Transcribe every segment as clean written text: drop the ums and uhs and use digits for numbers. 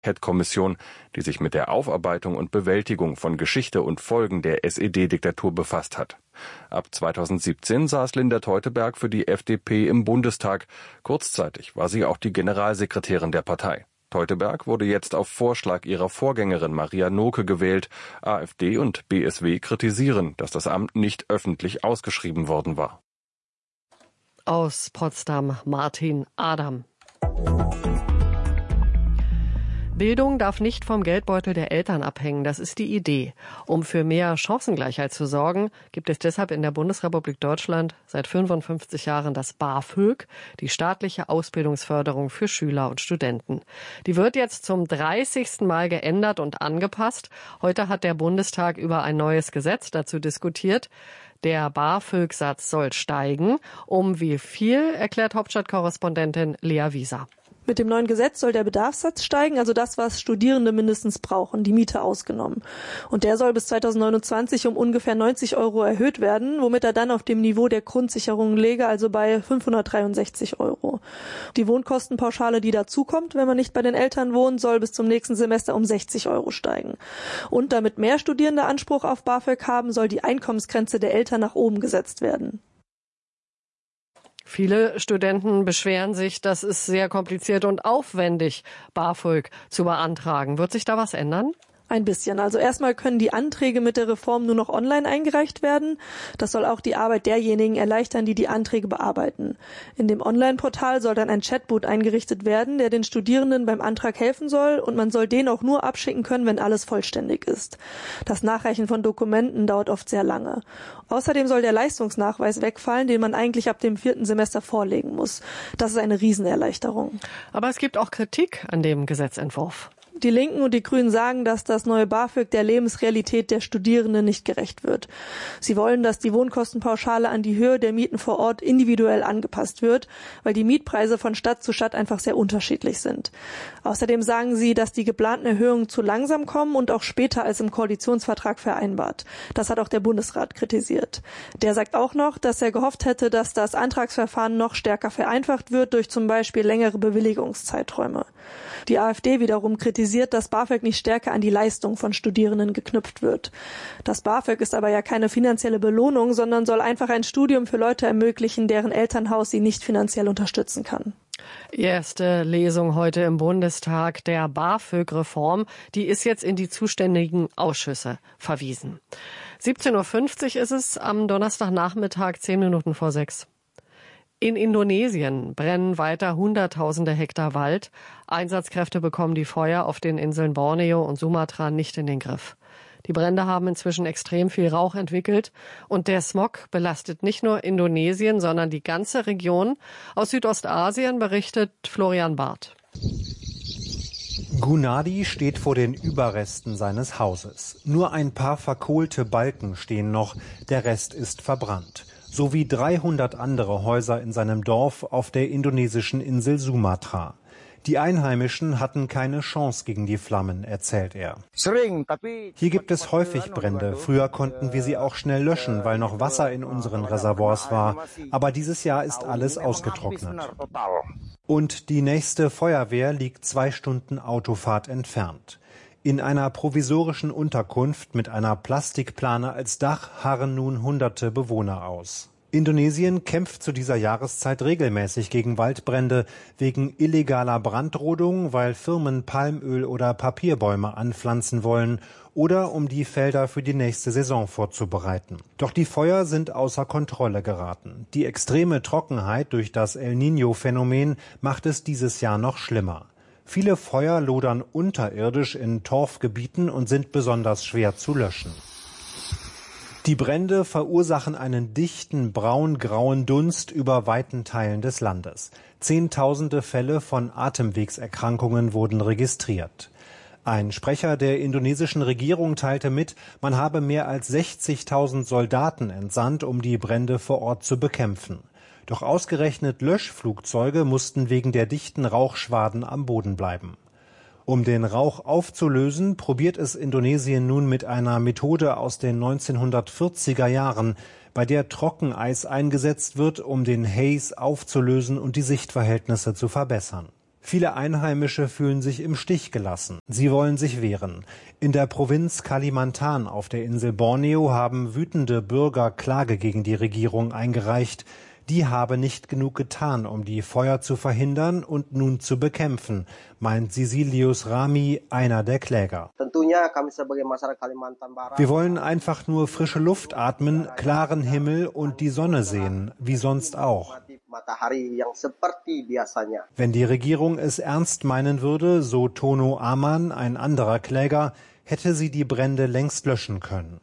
Enquete-Kommission, die sich mit der Aufarbeitung und Bewältigung von Geschichte und Folgen der SED-Diktatur befasst hat. Ab 2017 saß Linda Teuteberg für die FDP im Bundestag. Kurzzeitig war sie auch die Generalsekretärin der Partei. Teuteberg wurde jetzt auf Vorschlag ihrer Vorgängerin Maria Noke gewählt. AfD und BSW kritisieren, dass das Amt nicht öffentlich ausgeschrieben worden war. Aus Potsdam Martin Adam. Bildung darf nicht vom Geldbeutel der Eltern abhängen, das ist die Idee. Um für mehr Chancengleichheit zu sorgen, gibt es deshalb in der Bundesrepublik Deutschland seit 55 Jahren das BAföG, die staatliche Ausbildungsförderung für Schüler und Studenten. Die wird jetzt zum 30. Mal geändert und angepasst. Heute hat der Bundestag über ein neues Gesetz dazu diskutiert. Der BAföG-Satz soll steigen. Um wie viel, erklärt Hauptstadtkorrespondentin Lea Wieser. Mit dem neuen Gesetz soll der Bedarfssatz steigen, also das, was Studierende mindestens brauchen, die Miete ausgenommen. Und der soll bis 2029 um ungefähr 90 € erhöht werden, womit er dann auf dem Niveau der Grundsicherung läge, also bei 563 €. Die Wohnkostenpauschale, die dazukommt, wenn man nicht bei den Eltern wohnt, soll bis zum nächsten Semester um 60 € steigen. Und damit mehr Studierende Anspruch auf BAföG haben, soll die Einkommensgrenze der Eltern nach oben gesetzt werden. Viele Studenten beschweren sich, dass es sehr kompliziert und aufwendig BAföG zu beantragen. Wird sich da was ändern? Ein bisschen. Also erstmal können die Anträge mit der Reform nur noch online eingereicht werden. Das soll auch die Arbeit derjenigen erleichtern, die die Anträge bearbeiten. In dem Online-Portal soll dann ein Chatbot eingerichtet werden, der den Studierenden beim Antrag helfen soll, und man soll den auch nur abschicken können, wenn alles vollständig ist. Das Nachreichen von Dokumenten dauert oft sehr lange. Außerdem soll der Leistungsnachweis wegfallen, den man eigentlich ab dem 4. Semester vorlegen muss. Das ist eine Riesenerleichterung. Aber es gibt auch Kritik an dem Gesetzentwurf. Die Linken und die Grünen sagen, dass das neue BAföG der Lebensrealität der Studierenden nicht gerecht wird. Sie wollen, dass die Wohnkostenpauschale an die Höhe der Mieten vor Ort individuell angepasst wird, weil die Mietpreise von Stadt zu Stadt einfach sehr unterschiedlich sind. Außerdem sagen sie, dass die geplanten Erhöhungen zu langsam kommen und auch später als im Koalitionsvertrag vereinbart. Das hat auch der Bundesrat kritisiert. Der sagt auch noch, dass er gehofft hätte, dass das Antragsverfahren noch stärker vereinfacht wird durch zum Beispiel längere Bewilligungszeiträume. Die AfD wiederum kritisiert, dass BAföG nicht stärker an die Leistung von Studierenden geknüpft wird. Das BAföG ist aber ja keine finanzielle Belohnung, sondern soll einfach ein Studium für Leute ermöglichen, deren Elternhaus sie nicht finanziell unterstützen kann. Erste Lesung heute im Bundestag der BAföG-Reform. Die ist jetzt in die zuständigen Ausschüsse verwiesen. 17.50 Uhr ist es am Donnerstagnachmittag, 10 Minuten vor 6. In Indonesien brennen weiter Hunderttausende Hektar Wald. Einsatzkräfte bekommen die Feuer auf den Inseln Borneo und Sumatra nicht in den Griff. Die Brände haben inzwischen extrem viel Rauch entwickelt und der Smog belastet nicht nur Indonesien, sondern die ganze Region. Aus Südostasien berichtet Florian Barth. Gunadi steht vor den Überresten seines Hauses. Nur ein paar verkohlte Balken stehen noch, der Rest ist verbrannt. Sowie 300 andere Häuser in seinem Dorf auf der indonesischen Insel Sumatra. Die Einheimischen hatten keine Chance gegen die Flammen, erzählt er. Hier gibt es häufig Brände. Früher konnten wir sie auch schnell löschen, weil noch Wasser in unseren Reservoirs war. Aber dieses Jahr ist alles ausgetrocknet. Und die nächste Feuerwehr liegt 2 Stunden Autofahrt entfernt. In einer provisorischen Unterkunft mit einer Plastikplane als Dach harren nun hunderte Bewohner aus. Indonesien kämpft zu dieser Jahreszeit regelmäßig gegen Waldbrände wegen illegaler Brandrodung, weil Firmen Palmöl oder Papierbäume anpflanzen wollen oder um die Felder für die nächste Saison vorzubereiten. Doch die Feuer sind außer Kontrolle geraten. Die extreme Trockenheit durch das El Niño-Phänomen macht es dieses Jahr noch schlimmer. Viele Feuer lodern unterirdisch in Torfgebieten und sind besonders schwer zu löschen. Die Brände verursachen einen dichten braun-grauen Dunst über weiten Teilen des Landes. Zehntausende Fälle von Atemwegserkrankungen wurden registriert. Ein Sprecher der indonesischen Regierung teilte mit, man habe mehr als 60.000 Soldaten entsandt, um die Brände vor Ort zu bekämpfen. Doch ausgerechnet Löschflugzeuge mussten wegen der dichten Rauchschwaden am Boden bleiben. Um den Rauch aufzulösen, probiert es Indonesien nun mit einer Methode aus den 1940er Jahren, bei der Trockeneis eingesetzt wird, um den Haze aufzulösen und die Sichtverhältnisse zu verbessern. Viele Einheimische fühlen sich im Stich gelassen. Sie wollen sich wehren. In der Provinz Kalimantan auf der Insel Borneo haben wütende Bürger Klage gegen die Regierung eingereicht. Die habe nicht genug getan, um die Feuer zu verhindern und nun zu bekämpfen, meint Sisilius Rami, einer der Kläger. Wir wollen einfach nur frische Luft atmen, klaren Himmel und die Sonne sehen, wie sonst auch. Wenn die Regierung es ernst meinen würde, so Tono Aman, ein anderer Kläger, hätte sie die Brände längst löschen können.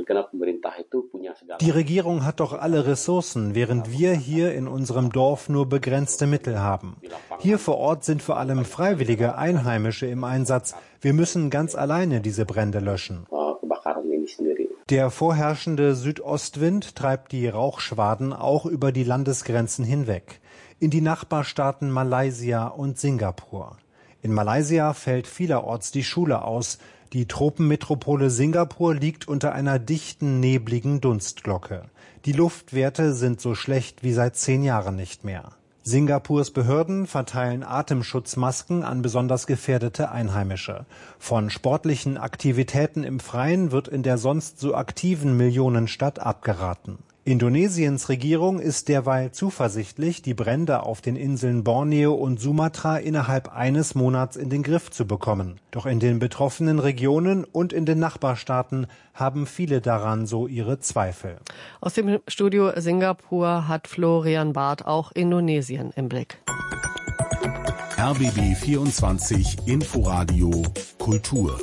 Die Regierung hat doch alle Ressourcen, während wir hier in unserem Dorf nur begrenzte Mittel haben. Hier vor Ort sind vor allem freiwillige Einheimische im Einsatz. Wir müssen ganz alleine diese Brände löschen. Der vorherrschende Südostwind treibt die Rauchschwaden auch über die Landesgrenzen hinweg, in die Nachbarstaaten Malaysia und Singapur. In Malaysia fällt vielerorts die Schule aus. Die Tropenmetropole Singapur liegt unter einer dichten, nebligen Dunstglocke. Die Luftwerte sind so schlecht wie seit 10 Jahren nicht mehr. Singapurs Behörden verteilen Atemschutzmasken an besonders gefährdete Einheimische. Von sportlichen Aktivitäten im Freien wird in der sonst so aktiven Millionenstadt abgeraten. Indonesiens Regierung ist derweil zuversichtlich, die Brände auf den Inseln Borneo und Sumatra innerhalb eines Monats in den Griff zu bekommen. Doch in den betroffenen Regionen und in den Nachbarstaaten haben viele daran so ihre Zweifel. Aus dem Studio Singapur hat Florian Barth auch Indonesien im Blick. RBB 24 Inforadio Kultur.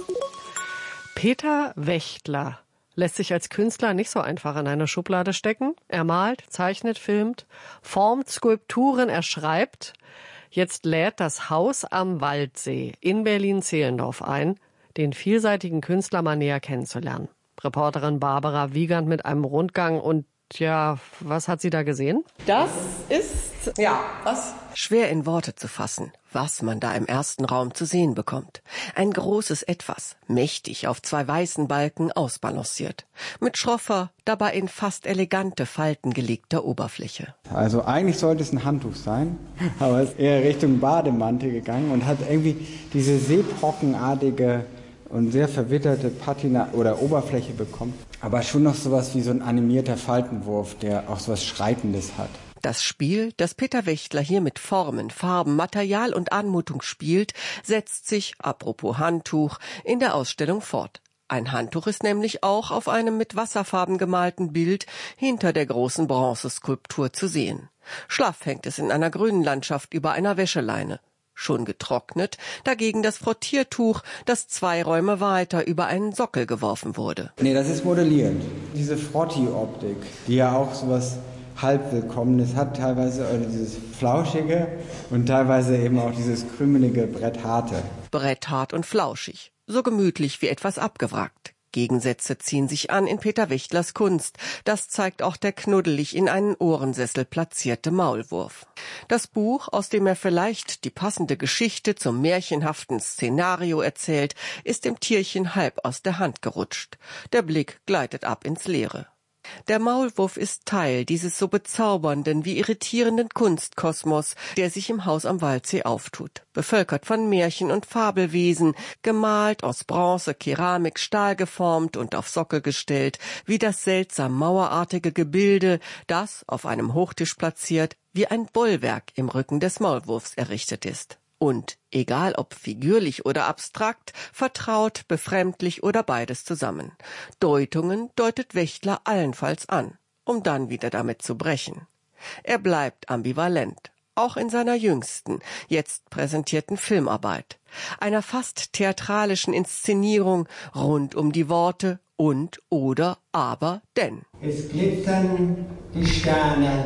Peter Wächtler lässt sich als Künstler nicht so einfach in eine Schublade stecken. Er malt, zeichnet, filmt, formt Skulpturen, er schreibt. Jetzt lädt das Haus am Waldsee in Berlin-Zehlendorf ein, den vielseitigen Künstler mal näher kennenzulernen. Reporterin Barbara Wiegand mit einem Rundgang und ja, was hat sie da gesehen? Das ist, was? Schwer in Worte zu fassen, was man da im ersten Raum zu sehen bekommt. Ein großes Etwas, mächtig auf 2 weißen Balken ausbalanciert. Mit schroffer, dabei in fast elegante Falten gelegter Oberfläche. Also eigentlich sollte es ein Handtuch sein, aber es ist eher Richtung Bademantel gegangen und hat irgendwie diese seebrockenartige und sehr verwitterte Patina oder Oberfläche bekommen. Aber schon noch sowas wie so ein animierter Faltenwurf, der auch sowas Schreitendes hat. Das Spiel, das Peter Wächtler hier mit Formen, Farben, Material und Anmutung spielt, setzt sich, apropos Handtuch, in der Ausstellung fort. Ein Handtuch ist nämlich auch auf einem mit Wasserfarben gemalten Bild hinter der großen Bronzeskulptur zu sehen. Schlaff hängt es in einer grünen Landschaft über einer Wäscheleine. Schon getrocknet, dagegen das Frottiertuch, das 2 Räume weiter über einen Sockel geworfen wurde. Nee, das ist modelliert. Diese Frotti-Optik, die ja auch sowas halb Willkommenes hat, teilweise dieses Flauschige und teilweise eben auch dieses krümelige Brettharte. Bretthart und flauschig, so gemütlich wie etwas abgewrackt. Gegensätze ziehen sich an in Peter Wächtlers Kunst. Das zeigt auch der knuddelig in einen Ohrensessel platzierte Maulwurf. Das Buch, aus dem er vielleicht die passende Geschichte zum märchenhaften Szenario erzählt, ist dem Tierchen halb aus der Hand gerutscht. Der Blick gleitet ab ins Leere. Der Maulwurf ist Teil dieses so bezaubernden wie irritierenden Kunstkosmos, der sich im Haus am Waldsee auftut. Bevölkert von Märchen und Fabelwesen, gemalt aus Bronze, Keramik, Stahl geformt und auf Sockel gestellt, wie das seltsam mauerartige Gebilde, das, auf einem Hochtisch platziert, wie ein Bollwerk im Rücken des Maulwurfs errichtet ist. Und, egal ob figürlich oder abstrakt, vertraut, befremdlich oder beides zusammen. Deutungen deutet Wächtler allenfalls an, um dann wieder damit zu brechen. Er bleibt ambivalent, auch in seiner jüngsten, jetzt präsentierten Filmarbeit. Einer fast theatralischen Inszenierung rund um die Worte und, oder, aber, denn. Es glitzern die Sterne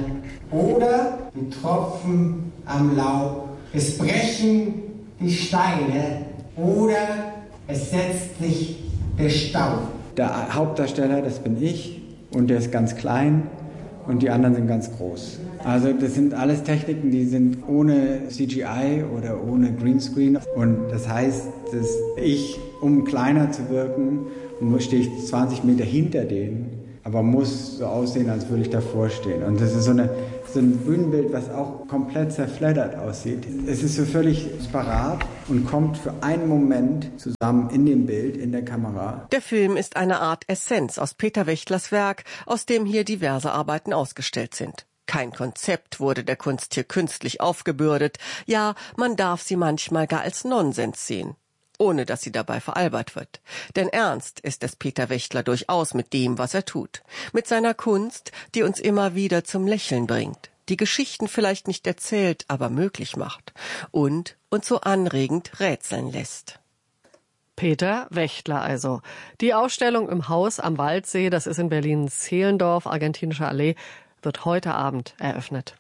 oder die Tropfen am Laub. Es brechen die Steine oder es setzt sich der Staub. Der Hauptdarsteller, das bin ich, und der ist ganz klein und die anderen sind ganz groß. Also das sind alles Techniken, die sind ohne CGI oder ohne Greenscreen. Und das heißt, dass ich, um kleiner zu wirken, stehe ich 20 Meter hinter denen. aber muss so aussehen, als würde ich davor stehen. Und das ist so ein Bühnenbild, was auch komplett zerfleddert aussieht. Es ist so völlig disparat und kommt für einen Moment zusammen in dem Bild, in der Kamera. Der Film ist eine Art Essenz aus Peter Wächtlers Werk, aus dem hier diverse Arbeiten ausgestellt sind. Kein Konzept wurde der Kunst hier künstlich aufgebürdet. Ja, man darf sie manchmal gar als Nonsens sehen, ohne dass sie dabei veralbert wird. Denn ernst ist es Peter Wächtler durchaus mit dem, was er tut. Mit seiner Kunst, die uns immer wieder zum Lächeln bringt, die Geschichten vielleicht nicht erzählt, aber möglich macht und uns so anregend rätseln lässt. Peter Wächtler also. Die Ausstellung im Haus am Waldsee, das ist in Berlin-Zehlendorf, Argentinische Allee, wird heute Abend eröffnet.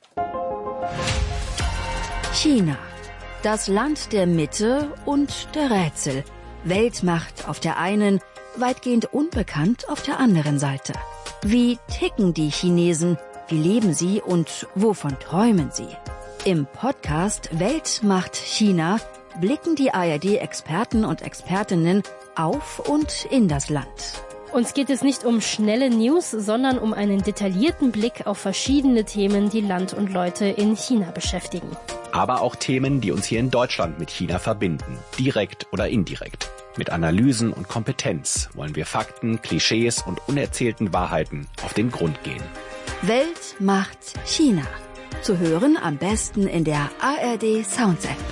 China. Das Land der Mitte und der Rätsel. Weltmacht auf der einen, weitgehend unbekannt auf der anderen Seite. Wie ticken die Chinesen? Wie leben sie und wovon träumen sie? Im Podcast Weltmacht China blicken die ARD-Experten und Expertinnen auf und in das Land. Uns geht es nicht um schnelle News, sondern um einen detaillierten Blick auf verschiedene Themen, die Land und Leute in China beschäftigen. Aber auch Themen, die uns hier in Deutschland mit China verbinden, direkt oder indirekt. Mit Analysen und Kompetenz wollen wir Fakten, Klischees und unerzählten Wahrheiten auf den Grund gehen. Weltmacht China. Zu hören am besten in der ARD Sounds App.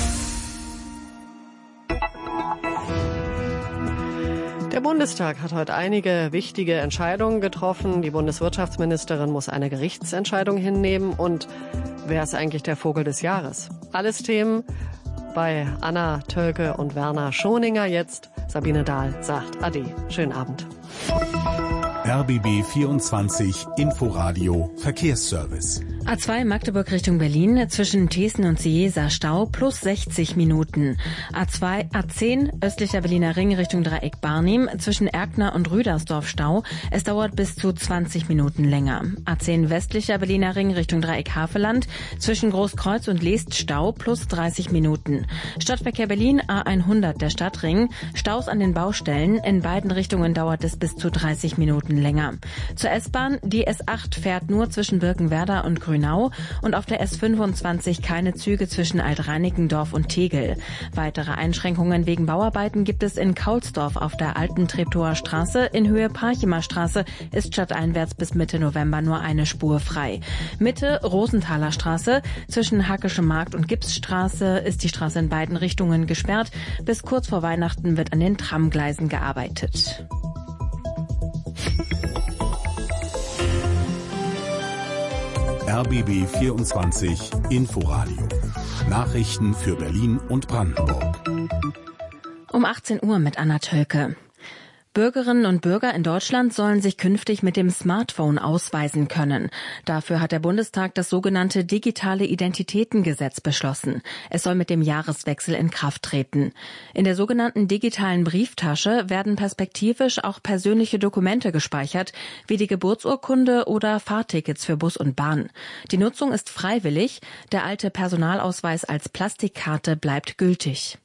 Der Bundestag hat heute einige wichtige Entscheidungen getroffen. Die Bundeswirtschaftsministerin muss eine Gerichtsentscheidung hinnehmen. Und wer ist eigentlich der Vogel des Jahres? Alles Themen bei Anna Tölke und Werner Schoninger. Jetzt Sabine Dahl sagt Ade. Schönen Abend. RBB 24 Inforadio Verkehrsservice. A2 Magdeburg Richtung Berlin zwischen Thesen und Ciesa Stau plus 60 Minuten. A10 östlicher Berliner Ring Richtung Dreieck Barnim zwischen Erkner und Rüdersdorf Stau. Es dauert bis zu 20 Minuten länger. A10 westlicher Berliner Ring Richtung Dreieck Havelland zwischen Großkreuz und Leest Stau plus 30 Minuten. Stadtverkehr Berlin A100 der Stadtring. Staus an den Baustellen. In beiden Richtungen dauert es bis zu 30 Minuten länger. Zur S-Bahn. Die S8 fährt nur zwischen Birkenwerder und Grünau und auf der S25 keine Züge zwischen Alt-Reinickendorf und Tegel. Weitere Einschränkungen wegen Bauarbeiten gibt es in Kaulsdorf auf der alten Treptower Straße. In Höhe Parchimer Straße ist stadteinwärts bis Mitte November nur eine Spur frei. Mitte Rosenthaler Straße zwischen Hackeschem Markt und Gipsstraße ist die Straße in beiden Richtungen gesperrt. Bis kurz vor Weihnachten wird an den Tramgleisen gearbeitet. RBB 24 Inforadio. Nachrichten für Berlin und Brandenburg. Um 18 Uhr mit Anna Tölke. Bürgerinnen und Bürger in Deutschland sollen sich künftig mit dem Smartphone ausweisen können. Dafür hat der Bundestag das sogenannte Digitale Identitätengesetz beschlossen. Es soll mit dem Jahreswechsel in Kraft treten. In der sogenannten digitalen Brieftasche werden perspektivisch auch persönliche Dokumente gespeichert, wie die Geburtsurkunde oder Fahrtickets für Bus und Bahn. Die Nutzung ist freiwillig. Der alte Personalausweis als Plastikkarte bleibt gültig.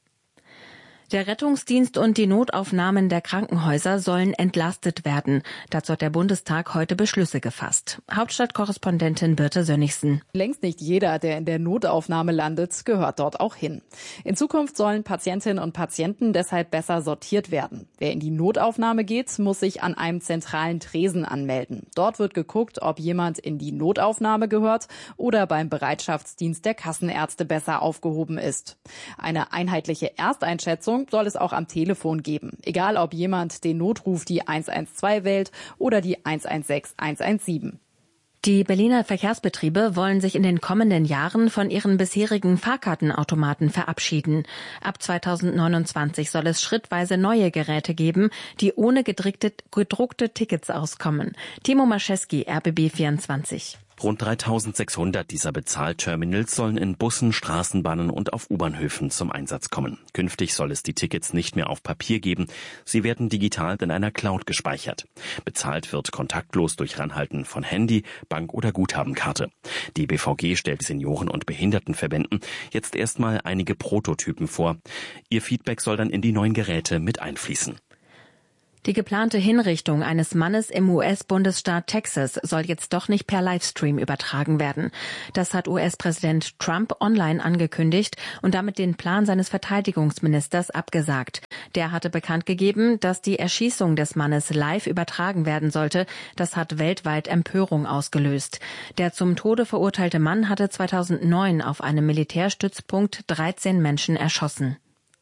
Der Rettungsdienst und die Notaufnahmen der Krankenhäuser sollen entlastet werden. Dazu hat der Bundestag heute Beschlüsse gefasst. Hauptstadtkorrespondentin Birte Sönnigsen. Längst nicht jeder, der in der Notaufnahme landet, gehört dort auch hin. In Zukunft sollen Patientinnen und Patienten deshalb besser sortiert werden. Wer in die Notaufnahme geht, muss sich an einem zentralen Tresen anmelden. Dort wird geguckt, ob jemand in die Notaufnahme gehört oder beim Bereitschaftsdienst der Kassenärzte besser aufgehoben ist. Eine einheitliche Ersteinschätzung soll es auch am Telefon geben. Egal, ob jemand den Notruf die 112 wählt oder die 116 117. Die Berliner Verkehrsbetriebe wollen sich in den kommenden Jahren von ihren bisherigen Fahrkartenautomaten verabschieden. Ab 2029 soll es schrittweise neue Geräte geben, die ohne gedruckte Tickets auskommen. Timo Mascheski, RBB 24. Rund 3.600 dieser Bezahlterminals sollen in Bussen, Straßenbahnen und auf U-Bahnhöfen zum Einsatz kommen. Künftig soll es die Tickets nicht mehr auf Papier geben. Sie werden digital in einer Cloud gespeichert. Bezahlt wird kontaktlos durch Ranhalten von Handy, Bank- oder Guthabenkarte. Die BVG stellt Senioren- und Behindertenverbänden jetzt erstmal einige Prototypen vor. Ihr Feedback soll dann in die neuen Geräte mit einfließen. Die geplante Hinrichtung eines Mannes im US-Bundesstaat Texas soll jetzt doch nicht per Livestream übertragen werden. Das hat US-Präsident Trump online angekündigt und damit den Plan seines Verteidigungsministers abgesagt. Der hatte bekannt gegeben, dass die Erschießung des Mannes live übertragen werden sollte. Das hat weltweit Empörung ausgelöst. Der zum Tode verurteilte Mann hatte 2009 auf einem Militärstützpunkt 13 Menschen erschossen.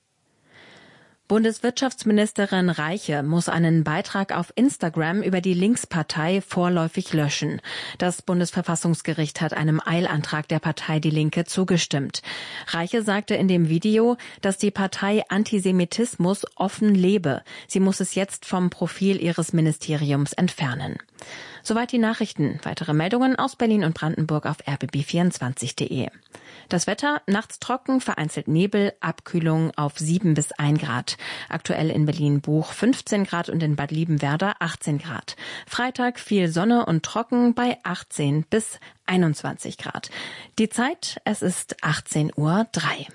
Bundeswirtschaftsministerin Reiche muss einen Beitrag auf Instagram über die Linkspartei vorläufig löschen. Das Bundesverfassungsgericht hat einem Eilantrag der Partei Die Linke zugestimmt. Reiche sagte in dem Video, dass die Partei Antisemitismus offen lebe. Sie muss es jetzt vom Profil ihres Ministeriums entfernen. Soweit die Nachrichten. Weitere Meldungen aus Berlin und Brandenburg auf rbb24.de. Das Wetter, nachts trocken, vereinzelt Nebel, Abkühlung auf 7 bis 1 Grad. Aktuell in Berlin-Buch 15 Grad und in Bad Liebenwerda 18 Grad. Freitag viel Sonne und trocken bei 18 bis 21 Grad. Die Zeit, es ist 18:03 Uhr.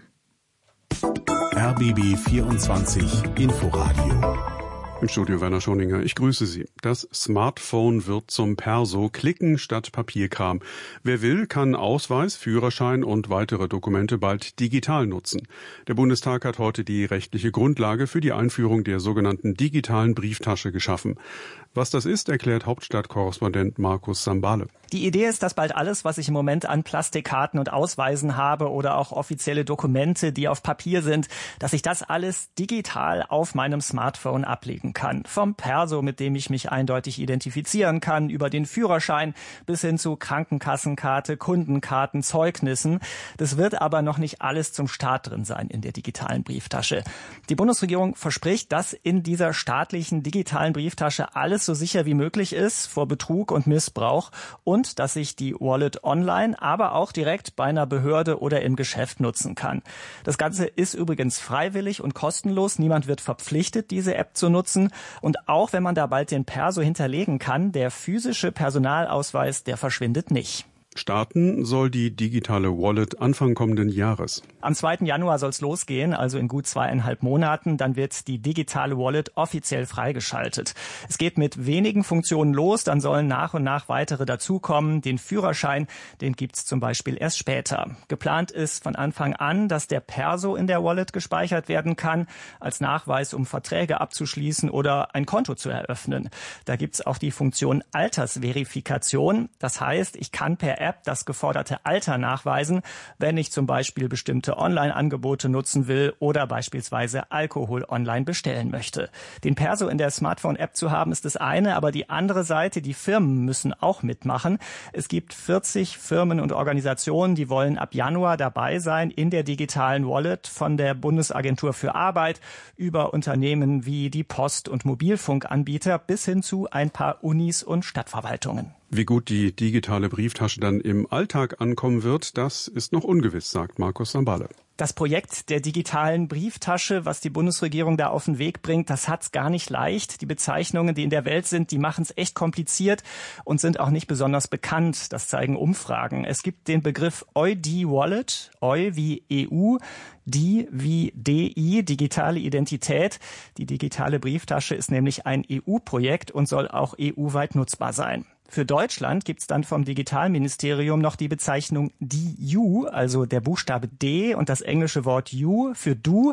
RBB 24 Inforadio. Im Studio Werner Schoninger, ich grüße Sie. Das Smartphone wird zum Perso, klicken statt Papierkram. Wer will, kann Ausweis, Führerschein und weitere Dokumente bald digital nutzen. Der Bundestag hat heute die rechtliche Grundlage für die Einführung der sogenannten digitalen Brieftasche geschaffen. Was das ist, erklärt Hauptstadtkorrespondent Markus Sambale. Die Idee ist, dass bald alles, was ich im Moment an Plastikkarten und Ausweisen habe oder auch offizielle Dokumente, die auf Papier sind, dass ich das alles digital auf meinem Smartphone ablegen kann. Vom Perso, mit dem ich mich eindeutig identifizieren kann, über den Führerschein bis hin zu Krankenkassenkarte, Kundenkarten, Zeugnissen. Das wird aber noch nicht alles zum Start drin sein in der digitalen Brieftasche. Die Bundesregierung verspricht, dass in dieser staatlichen digitalen Brieftasche alles so sicher wie möglich ist vor Betrug und Missbrauch und dass ich die Wallet online, aber auch direkt bei einer Behörde oder im Geschäft nutzen kann. Das Ganze ist übrigens freiwillig und kostenlos. Niemand wird verpflichtet, diese App zu nutzen. Und auch wenn man da bald den Perso hinterlegen kann, der physische Personalausweis, der verschwindet nicht. Starten soll die digitale Wallet Anfang kommenden Jahres. Am 2. Januar soll es losgehen, also in gut 2,5 Monaten. Dann wird die digitale Wallet offiziell freigeschaltet. Es geht mit wenigen Funktionen los, dann sollen nach und nach weitere dazukommen. Den Führerschein, den gibt's zum Beispiel erst später. Geplant ist von Anfang an, dass der Perso in der Wallet gespeichert werden kann, als Nachweis, um Verträge abzuschließen oder ein Konto zu eröffnen. Da gibt's auch die Funktion Altersverifikation. Das heißt, ich kann per App das geforderte Alter nachweisen, wenn ich zum Beispiel bestimmte Online-Angebote nutzen will oder beispielsweise Alkohol online bestellen möchte. Den Perso in der Smartphone-App zu haben, ist das eine, aber die andere Seite, die Firmen müssen auch mitmachen. Es gibt 40 Firmen und Organisationen, die wollen ab Januar dabei sein in der digitalen Wallet, von der Bundesagentur für Arbeit über Unternehmen wie die Post- und Mobilfunkanbieter bis hin zu ein paar Unis und Stadtverwaltungen. Wie gut die digitale Brieftasche dann im Alltag ankommen wird, das ist noch ungewiss, sagt Markus Sambale. Das Projekt der digitalen Brieftasche, was die Bundesregierung da auf den Weg bringt, das hat's gar nicht leicht. Die Bezeichnungen, die in der Welt sind, die machen es echt kompliziert und sind auch nicht besonders bekannt. Das zeigen Umfragen. Es gibt den Begriff EUD-Wallet, Eu wie EU, die wie DI, digitale Identität. Die digitale Brieftasche ist nämlich ein EU-Projekt und soll auch EU-weit nutzbar sein. Für Deutschland gibt's dann vom Digitalministerium noch die Bezeichnung DU, also der Buchstabe D und das englische Wort You für Du.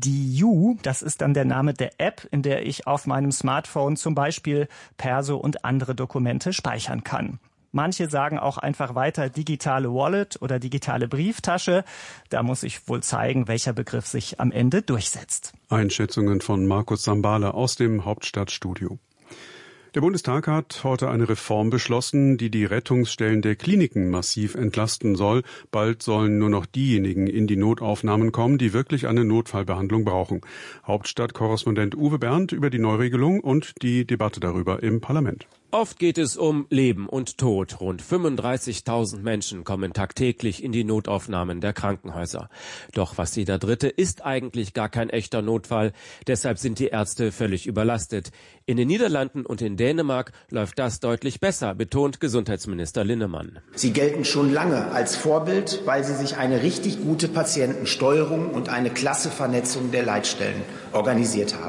DU, das ist dann der Name der App, in der ich auf meinem Smartphone zum Beispiel Perso und andere Dokumente speichern kann. Manche sagen auch einfach weiter digitale Wallet oder digitale Brieftasche. Da muss ich wohl zeigen, welcher Begriff sich am Ende durchsetzt. Einschätzungen von Markus Sambale aus dem Hauptstadtstudio. Der Bundestag hat heute eine Reform beschlossen, die die Rettungsstellen der Kliniken massiv entlasten soll. Bald sollen nur noch diejenigen in die Notaufnahmen kommen, die wirklich eine Notfallbehandlung brauchen. Hauptstadtkorrespondent Uwe Berndt über die Neuregelung und die Debatte darüber im Parlament. Oft geht es um Leben und Tod. Rund 35.000 Menschen kommen tagtäglich in die Notaufnahmen der Krankenhäuser. Doch fast jeder Dritte ist eigentlich gar kein echter Notfall. Deshalb sind die Ärzte völlig überlastet. In den Niederlanden und in Dänemark läuft das deutlich besser, betont Gesundheitsminister Linnemann. Sie gelten schon lange als Vorbild, weil sie sich eine richtig gute Patientensteuerung und eine klasse Vernetzung der Leitstellen organisiert haben.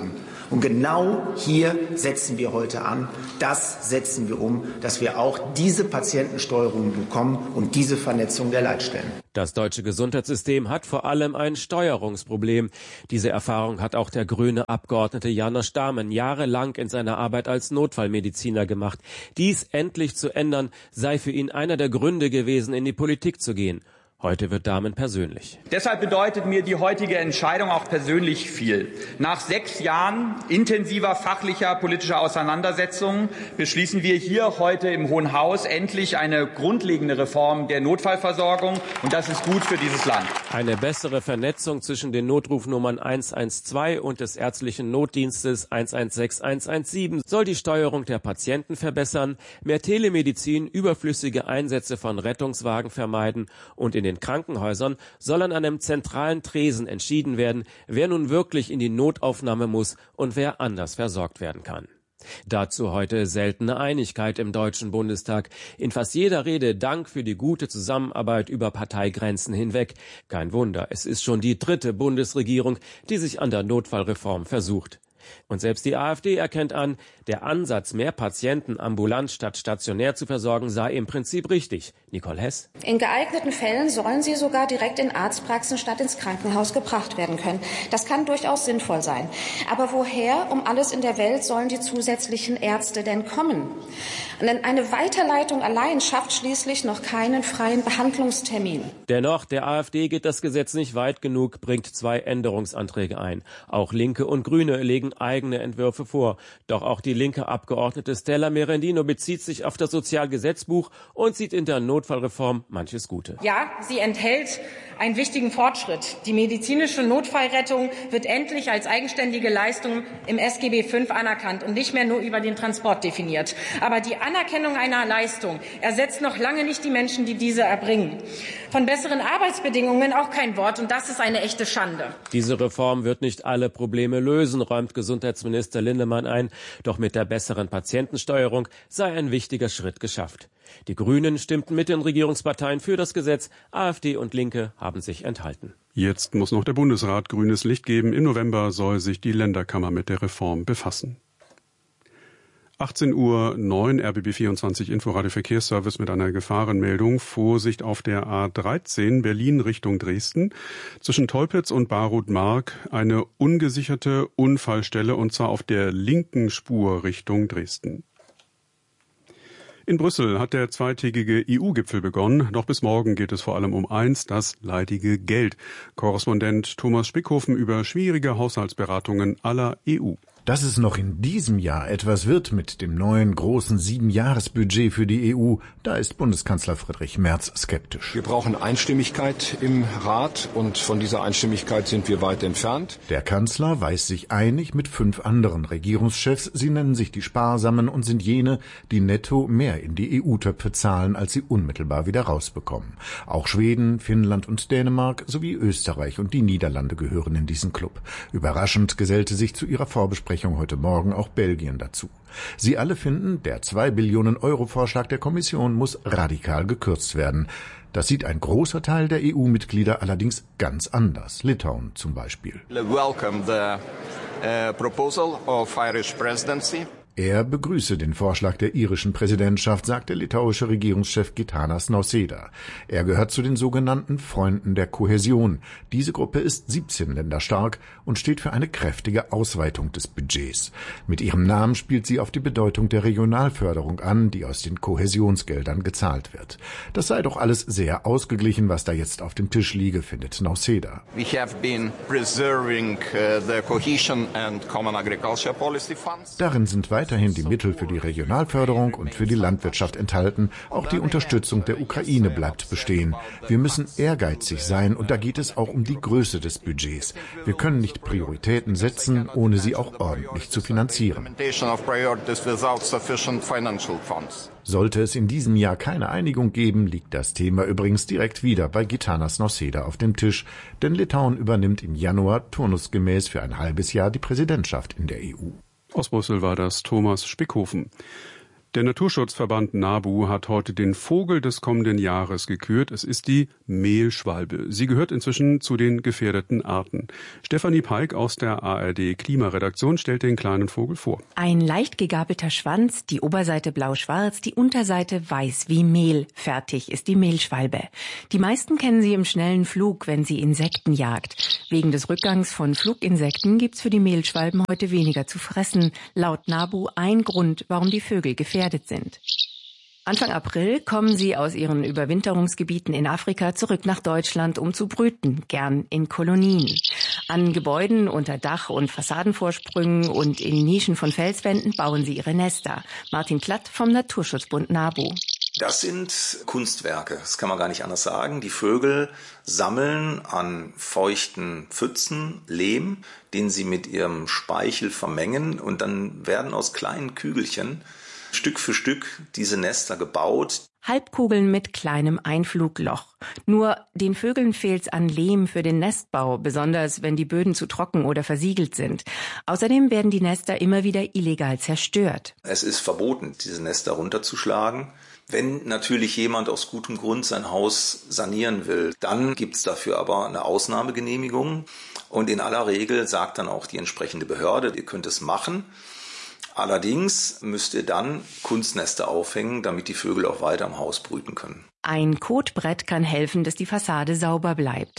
Und genau hier setzen wir heute an. Das setzen wir um, dass wir auch diese Patientensteuerung bekommen und diese Vernetzung der Leitstellen. Das deutsche Gesundheitssystem hat vor allem ein Steuerungsproblem. Diese Erfahrung hat auch der grüne Abgeordnete János Dámen jahrelang in seiner Arbeit als Notfallmediziner gemacht. Dies endlich zu ändern, sei für ihn einer der Gründe gewesen, in die Politik zu gehen. Heute wird Dámen persönlich. Deshalb bedeutet mir die heutige Entscheidung auch persönlich viel. Nach 6 Jahren intensiver fachlicher politischer Auseinandersetzungen beschließen wir hier heute im Hohen Haus endlich eine grundlegende Reform der Notfallversorgung. Und das ist gut für dieses Land. Eine bessere Vernetzung zwischen den Notrufnummern 112 und des ärztlichen Notdienstes 116 117 soll die Steuerung der Patienten verbessern, mehr Telemedizin, überflüssige Einsätze von Rettungswagen vermeiden und in den Krankenhäusern soll an einem zentralen Tresen entschieden werden, wer nun wirklich in die Notaufnahme muss und wer anders versorgt werden kann. Dazu heute seltene Einigkeit im Deutschen Bundestag. In fast jeder Rede Dank für die gute Zusammenarbeit über Parteigrenzen hinweg. Kein Wunder, es ist schon die 3. Bundesregierung, die sich an der Notfallreform versucht. Und selbst die AfD erkennt an, der Ansatz, mehr Patienten ambulant statt stationär zu versorgen, sei im Prinzip richtig. Nicole Hess. In geeigneten Fällen sollen sie sogar direkt in Arztpraxen statt ins Krankenhaus gebracht werden können. Das kann durchaus sinnvoll sein. Aber woher um alles in der Welt sollen die zusätzlichen Ärzte denn kommen? Denn eine Weiterleitung allein schafft schließlich noch keinen freien Behandlungstermin. Dennoch, der AfD geht das Gesetz nicht weit genug, bringt 2 Änderungsanträge ein. Auch Linke und Grüne legen eigene Entwürfe vor. Doch auch die linke Abgeordnete Stella Merendino bezieht sich auf das Sozialgesetzbuch und sieht in der Notfallreform manches Gute. Ja, sie enthält einen wichtigen Fortschritt. Die medizinische Notfallrettung wird endlich als eigenständige Leistung im SGB V anerkannt und nicht mehr nur über den Transport definiert. Aber die Anerkennung einer Leistung ersetzt noch lange nicht die Menschen, die diese erbringen. Von besseren Arbeitsbedingungen auch kein Wort, und das ist eine echte Schande. Diese Reform wird nicht alle Probleme lösen, räumt Gesundheitsminister Lindemann ein. Doch mit der besseren Patientensteuerung sei ein wichtiger Schritt geschafft. Die Grünen stimmten mit den Regierungsparteien für das Gesetz. AfD und Linke haben sich enthalten. Jetzt muss noch der Bundesrat grünes Licht geben. Im November soll sich die Länderkammer mit der Reform befassen. 18:09 Uhr, RBB 24 Inforadio Verkehrsservice mit einer Gefahrenmeldung. Vorsicht auf der A13 Berlin Richtung Dresden. Zwischen Tolpitz und Barut-Mark eine ungesicherte Unfallstelle, und zwar auf der linken Spur Richtung Dresden. In Brüssel hat der zweitägige EU-Gipfel begonnen. Doch bis morgen geht es vor allem um eins, das leidige Geld. Korrespondent Thomas Spickhofen über schwierige Haushaltsberatungen aller EU. Dass es noch in diesem Jahr etwas wird mit dem neuen großen 7-Jahres-Budget für die EU, da ist Bundeskanzler Friedrich Merz skeptisch. Wir brauchen Einstimmigkeit im Rat, und von dieser Einstimmigkeit sind wir weit entfernt. Der Kanzler weiß sich einig mit 5 anderen Regierungschefs. Sie nennen sich die Sparsamen und sind jene, die netto mehr in die EU-Töpfe zahlen, als sie unmittelbar wieder rausbekommen. Auch Schweden, Finnland und Dänemark sowie Österreich und die Niederlande gehören in diesen Club. Überraschend gesellte sich zu ihrer Vorbesprechung heute Morgen auch Belgien dazu. Sie alle finden, der 2 Billionen Euro Vorschlag der Kommission muss radikal gekürzt werden. Das sieht ein großer Teil der EU-Mitglieder allerdings ganz anders. Litauen zum Beispiel. Welcome the proposal of Irish presidency. Er begrüße den Vorschlag der irischen Präsidentschaft, sagt der litauische Regierungschef Gitanas Nausėda. Er gehört zu den sogenannten Freunden der Kohäsion. Diese Gruppe ist 17 Länder stark und steht für eine kräftige Ausweitung des Budgets. Mit ihrem Namen spielt sie auf die Bedeutung der Regionalförderung an, die aus den Kohäsionsgeldern gezahlt wird. Das sei doch alles sehr ausgeglichen, was da jetzt auf dem Tisch liege, findet Nausėda. We have been preserving the cohesion and common agriculture policy funds. Darin sind weiterhin die Mittel für die Regionalförderung und für die Landwirtschaft enthalten. Auch die Unterstützung der Ukraine bleibt bestehen. Wir müssen ehrgeizig sein, und da geht es auch um die Größe des Budgets. Wir können nicht Prioritäten setzen, ohne sie auch ordentlich zu finanzieren. Sollte es in diesem Jahr keine Einigung geben, liegt das Thema übrigens direkt wieder bei Gitanas Nausėda auf dem Tisch. Denn Litauen übernimmt im Januar turnusgemäß für ein halbes Jahr die Präsidentschaft in der EU. Aus Brüssel war das Thomas Spickhofen. Der Naturschutzverband NABU hat heute den Vogel des kommenden Jahres gekürt. Es ist die Mehlschwalbe. Sie gehört inzwischen zu den gefährdeten Arten. Stefanie Peik aus der ARD Klimaredaktion stellt den kleinen Vogel vor. Ein leicht gegabelter Schwanz, die Oberseite blau-schwarz, die Unterseite weiß wie Mehl. Fertig ist die Mehlschwalbe. Die meisten kennen sie im schnellen Flug, wenn sie Insekten jagt. Wegen des Rückgangs von Fluginsekten gibt's für die Mehlschwalben heute weniger zu fressen. Laut NABU ein Grund, warum die Vögel gefährdet sind. Anfang April kommen sie aus ihren Überwinterungsgebieten in Afrika zurück nach Deutschland, um zu brüten, gern in Kolonien. An Gebäuden unter Dach- und Fassadenvorsprüngen und in Nischen von Felswänden bauen sie ihre Nester. Martin Klatt vom Naturschutzbund NABU. Das sind Kunstwerke, das kann man gar nicht anders sagen. Die Vögel sammeln an feuchten Pfützen Lehm, den sie mit ihrem Speichel vermengen, und dann werden aus kleinen Kügelchen Stück für Stück diese Nester gebaut. Halbkugeln mit kleinem Einflugloch. Nur den Vögeln fehlt's an Lehm für den Nestbau, besonders wenn die Böden zu trocken oder versiegelt sind. Außerdem werden die Nester immer wieder illegal zerstört. Es ist verboten, diese Nester runterzuschlagen. Wenn natürlich jemand aus gutem Grund sein Haus sanieren will, dann gibt's dafür aber eine Ausnahmegenehmigung. Und in aller Regel sagt dann auch die entsprechende Behörde, ihr könnt es machen. Allerdings müsst ihr dann Kunstnester aufhängen, damit die Vögel auch weiter im Haus brüten können. Ein Kotbrett kann helfen, dass die Fassade sauber bleibt.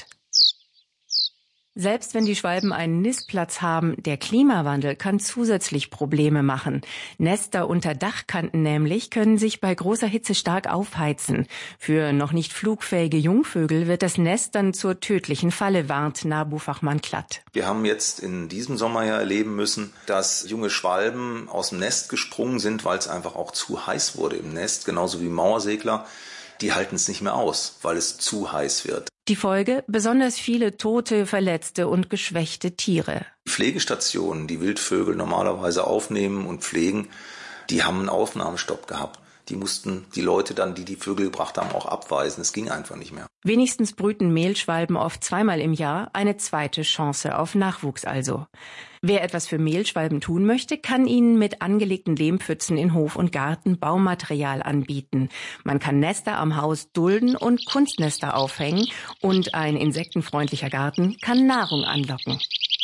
Selbst wenn die Schwalben einen Nistplatz haben, der Klimawandel kann zusätzlich Probleme machen. Nester unter Dachkanten nämlich können sich bei großer Hitze stark aufheizen. Für noch nicht flugfähige Jungvögel wird das Nest dann zur tödlichen Falle, warnt NABU-Fachmann Klatt. Wir haben jetzt in diesem Sommer ja erleben müssen, dass junge Schwalben aus dem Nest gesprungen sind, weil es einfach auch zu heiß wurde im Nest, genauso wie Mauersegler. Die halten es nicht mehr aus, weil es zu heiß wird. Die Folge? Besonders viele tote, verletzte und geschwächte Tiere. Die Pflegestationen, die Wildvögel normalerweise aufnehmen und pflegen, die haben einen Aufnahmestopp gehabt. Die mussten die Leute dann, die Vögel gebracht haben, auch abweisen. Es ging einfach nicht mehr. Wenigstens brüten Mehlschwalben oft zweimal im Jahr, eine zweite Chance auf Nachwuchs also. Wer etwas für Mehlschwalben tun möchte, kann ihnen mit angelegten Lehmpfützen in Hof und Garten Baumaterial anbieten. Man kann Nester am Haus dulden und Kunstnester aufhängen, und ein insektenfreundlicher Garten kann Nahrung anlocken.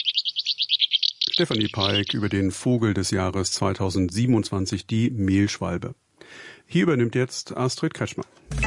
Stefanie Peik über den Vogel des Jahres 2027, die Mehlschwalbe. Hier übernimmt jetzt Astrid Kretschmann.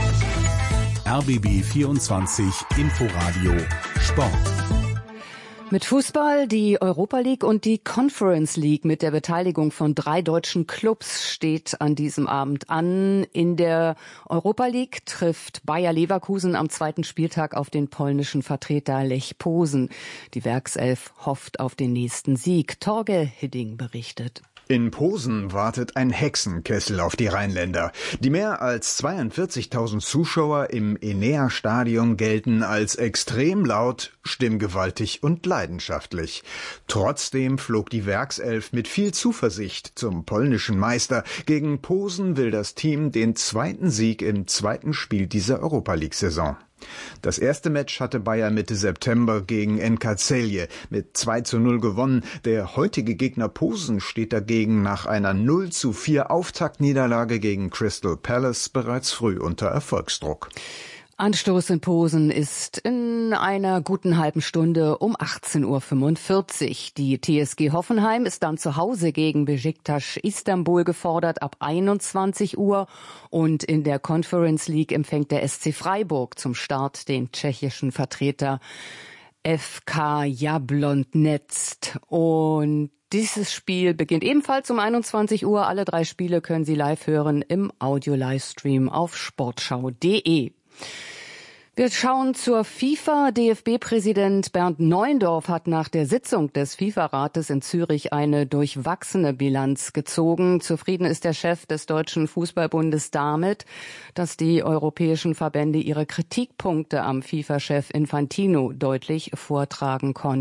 RBB 24 Inforadio Sport. Mit Fußball die Europa League und die Conference League mit der Beteiligung von 3 deutschen Clubs steht an diesem Abend an. In der Europa League trifft Bayer Leverkusen am 2. Spieltag auf den polnischen Vertreter Lech Posen. Die Werkself hofft auf den nächsten Sieg. Torge Hidding berichtet. In Posen wartet ein Hexenkessel auf die Rheinländer. Die mehr als 42.000 Zuschauer im Enea-Stadion gelten als extrem laut, stimmgewaltig und leidenschaftlich. Trotzdem flog die Werkself mit viel Zuversicht zum polnischen Meister. Gegen Posen will das Team den 2. Sieg im 2. Spiel dieser Europa-League-Saison. Das erste Match hatte Bayer Mitte September gegen NK Celje mit 2:0 gewonnen. Der heutige Gegner Posen steht dagegen nach einer 0:4 Auftaktniederlage gegen Crystal Palace bereits früh unter Erfolgsdruck. Anstoß in Posen ist in einer guten halben Stunde um 18:45 Uhr. Die TSG Hoffenheim ist dann zu Hause gegen Beşiktaş Istanbul gefordert ab 21 Uhr. Und in der Conference League empfängt der SC Freiburg zum Start den tschechischen Vertreter FK Jablonec. Und dieses Spiel beginnt ebenfalls um 21 Uhr. Alle 3 Spiele können Sie live hören im Audio-Livestream auf sportschau.de. Wir schauen zur FIFA. DFB-Präsident Bernd Neuendorf hat nach der Sitzung des FIFA-Rates in Zürich eine durchwachsene Bilanz gezogen. Zufrieden ist der Chef des Deutschen Fußballbundes damit, dass die europäischen Verbände ihre Kritikpunkte am FIFA-Chef Infantino deutlich vortragen konnten.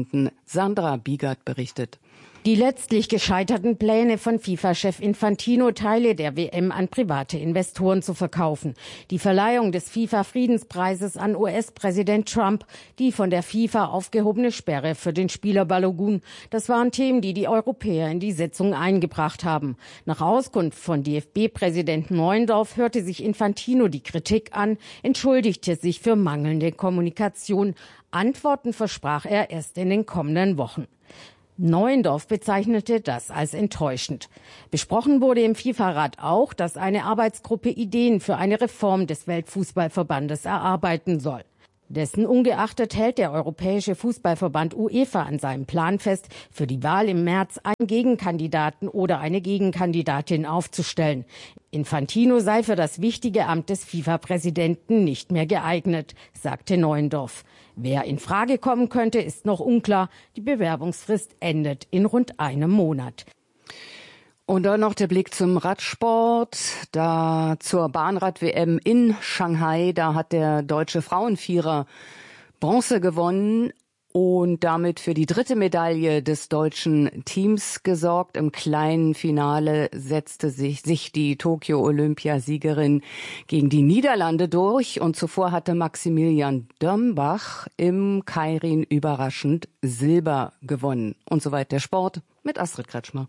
Sandra Biegert berichtet. Die letztlich gescheiterten Pläne von FIFA-Chef Infantino, Teile der WM an private Investoren zu verkaufen. Die Verleihung des FIFA-Friedenspreises an US-Präsident Trump. Die von der FIFA aufgehobene Sperre für den Spieler Balogun. Das waren Themen, die die Europäer in die Sitzung eingebracht haben. Nach Auskunft von DFB-Präsident Neuendorf hörte sich Infantino die Kritik an, entschuldigte sich für mangelnde Kommunikation. Antworten versprach er erst in den kommenden Wochen. Neuendorf bezeichnete das als enttäuschend. Besprochen wurde im FIFA-Rat auch, dass eine Arbeitsgruppe Ideen für eine Reform des Weltfußballverbandes erarbeiten soll. Dessen ungeachtet hält der Europäische Fußballverband UEFA an seinem Plan fest, für die Wahl im März einen Gegenkandidaten oder eine Gegenkandidatin aufzustellen. Infantino sei für das wichtige Amt des FIFA-Präsidenten nicht mehr geeignet, sagte Neuendorf. Wer in Frage kommen könnte, ist noch unklar. Die Bewerbungsfrist endet in rund einem Monat. Und dann noch der Blick zum Radsport, da zur Bahnrad-WM in Shanghai. Da hat der deutsche Frauenvierer Bronze gewonnen und damit für die 3. Medaille des deutschen Teams gesorgt. Im kleinen Finale setzte sich die Tokio-Olympiasiegerin gegen die Niederlande durch. Und zuvor hatte Maximilian Dömbach im Keirin überraschend Silber gewonnen. Und soweit der Sport mit Astrid Kretschmer.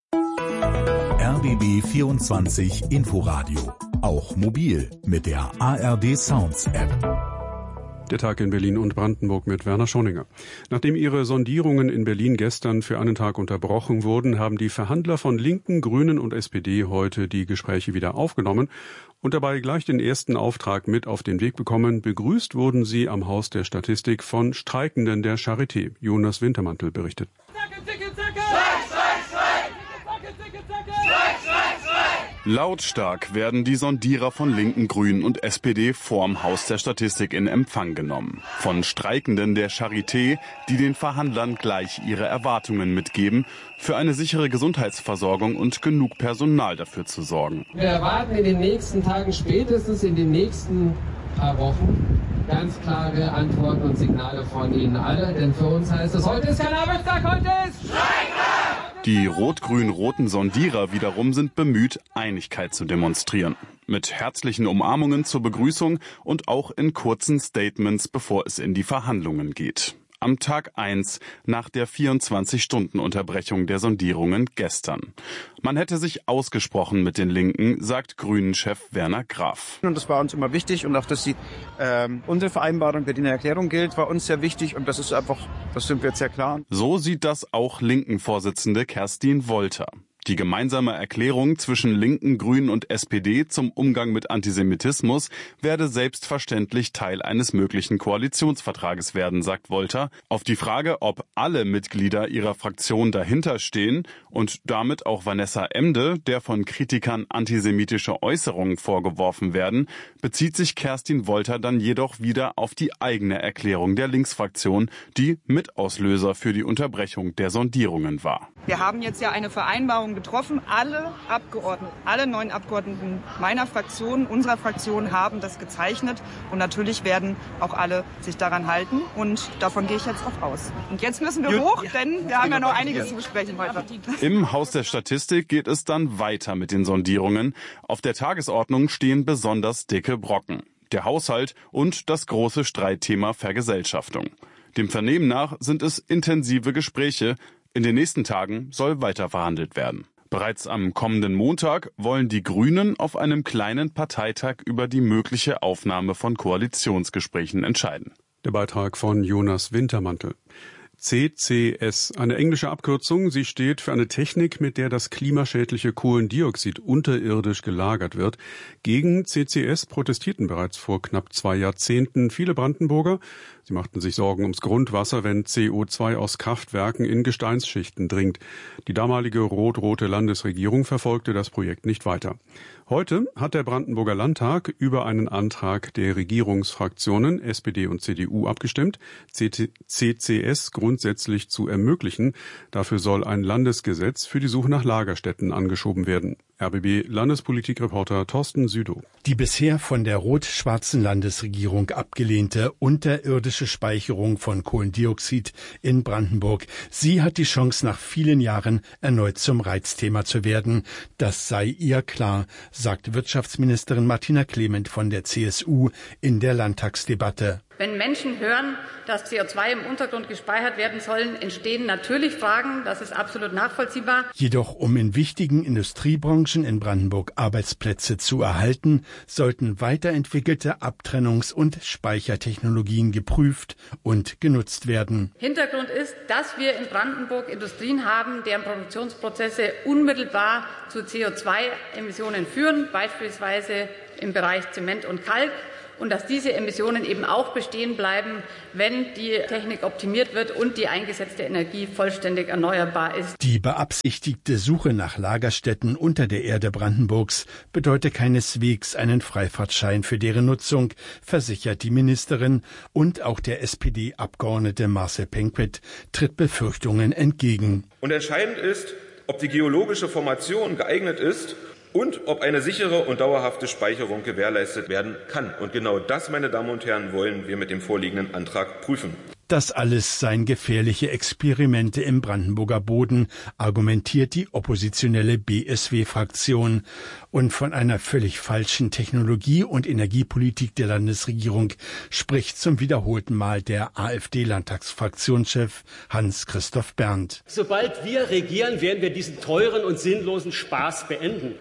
RBB 24 Inforadio. Auch mobil mit der ARD Sounds App. Der Tag in Berlin und Brandenburg mit Werner Schoninger. Nachdem ihre Sondierungen in Berlin gestern für einen Tag unterbrochen wurden, haben die Verhandler von Linken, Grünen und SPD heute die Gespräche wieder aufgenommen und dabei gleich den ersten Auftrag mit auf den Weg bekommen. Begrüßt wurden sie am Haus der Statistik von Streikenden der Charité. Jonas Wintermantel berichtet. Lautstark werden die Sondierer von Linken, Grünen und SPD vorm Haus der Statistik in Empfang genommen. Von Streikenden der Charité, die den Verhandlern gleich ihre Erwartungen mitgeben, für eine sichere Gesundheitsversorgung und genug Personal dafür zu sorgen. Wir erwarten in den nächsten Tagen, spätestens in den nächsten paar Wochen, ganz klare Antworten und Signale von Ihnen alle. Denn für uns heißt es, heute ist kein Arbeitstag, heute ist Streiktag! Die rot-grün-roten Sondierer wiederum sind bemüht, Einigkeit zu demonstrieren. Mit herzlichen Umarmungen zur Begrüßung und auch in kurzen Statements, bevor es in die Verhandlungen geht. Am Tag 1 nach der 24-Stunden-Unterbrechung der Sondierungen gestern. Man hätte sich ausgesprochen mit den Linken, sagt Grünen-Chef Werner Graf. Und das war uns immer wichtig und auch, dass unsere Vereinbarung, Berliner Erklärung gilt, war uns sehr wichtig und das ist einfach, das sind wir jetzt sehr klar. So sieht das auch Linken-Vorsitzende Kerstin Wolter. Die gemeinsame Erklärung zwischen Linken, Grünen und SPD zum Umgang mit Antisemitismus werde selbstverständlich Teil eines möglichen Koalitionsvertrages werden, sagt Wolter. Auf die Frage, ob alle Mitglieder ihrer Fraktion dahinter stehen und damit auch Vanessa Emde, der von Kritikern antisemitische Äußerungen vorgeworfen werden, bezieht sich Kerstin Wolter dann jedoch wieder auf die eigene Erklärung der Linksfraktion, die Mitauslöser für die Unterbrechung der Sondierungen war. Wir haben jetzt ja eine Vereinbarung getroffen. Alle 9 Abgeordneten meiner Fraktion, unserer Fraktion haben das gezeichnet. Und natürlich werden auch alle sich daran halten. Und davon gehe ich jetzt auch aus. Und jetzt müssen wir hoch, denn wir haben ja noch einiges zu besprechen heute. Im Haus der Statistik geht es dann weiter mit den Sondierungen. Auf der Tagesordnung stehen besonders dicke Brocken. Der Haushalt und das große Streitthema Vergesellschaftung. Dem Vernehmen nach sind es intensive Gespräche. In den nächsten Tagen soll weiter verhandelt werden. Bereits am kommenden Montag wollen die Grünen auf einem kleinen Parteitag über die mögliche Aufnahme von Koalitionsgesprächen entscheiden. Der Beitrag von Jonas Wintermantel. CCS, eine englische Abkürzung. Sie steht für eine Technik, mit der das klimaschädliche Kohlendioxid unterirdisch gelagert wird. Gegen CCS protestierten bereits vor knapp 2 Jahrzehnten viele Brandenburger. Sie machten sich Sorgen ums Grundwasser, wenn CO2 aus Kraftwerken in Gesteinsschichten dringt. Die damalige rot-rote Landesregierung verfolgte das Projekt nicht weiter. Heute hat der Brandenburger Landtag über einen Antrag der Regierungsfraktionen SPD und CDU abgestimmt. CCS grundsätzlich zu ermöglichen. Dafür soll ein Landesgesetz für die Suche nach Lagerstätten angeschoben werden. RBB-Landespolitikreporter Thorsten Südow. Die bisher von der rot-schwarzen Landesregierung abgelehnte unterirdische Speicherung von Kohlendioxid in Brandenburg, sie hat die Chance, nach vielen Jahren erneut zum Reizthema zu werden. Das sei ihr klar, sagt Wirtschaftsministerin Martina Clement von der CSU in der Landtagsdebatte. Wenn Menschen hören, dass CO2 im Untergrund gespeichert werden sollen, entstehen natürlich Fragen. Das ist absolut nachvollziehbar. Jedoch, um in wichtigen Industriebranchen in Brandenburg Arbeitsplätze zu erhalten, sollten weiterentwickelte Abtrennungs- und Speichertechnologien geprüft und genutzt werden. Hintergrund ist, dass wir in Brandenburg Industrien haben, deren Produktionsprozesse unmittelbar zu CO2-Emissionen führen, beispielsweise im Bereich Zement und Kalk. Und dass diese Emissionen eben auch bestehen bleiben, wenn die Technik optimiert wird und die eingesetzte Energie vollständig erneuerbar ist. Die beabsichtigte Suche nach Lagerstätten unter der Erde Brandenburgs bedeutet keineswegs einen Freifahrtschein für deren Nutzung, versichert die Ministerin. Und auch der SPD-Abgeordnete Marcel Penquet tritt Befürchtungen entgegen. Und entscheidend ist, ob die geologische Formation geeignet ist und ob eine sichere und dauerhafte Speicherung gewährleistet werden kann. Und genau das, meine Damen und Herren, wollen wir mit dem vorliegenden Antrag prüfen. Das alles seien gefährliche Experimente im Brandenburger Boden, argumentiert die oppositionelle BSW-Fraktion. Und von einer völlig falschen Technologie- und Energiepolitik der Landesregierung spricht zum wiederholten Mal der AfD-Landtagsfraktionschef Hans-Christoph Berndt. Sobald wir regieren, werden wir diesen teuren und sinnlosen Spaß beenden.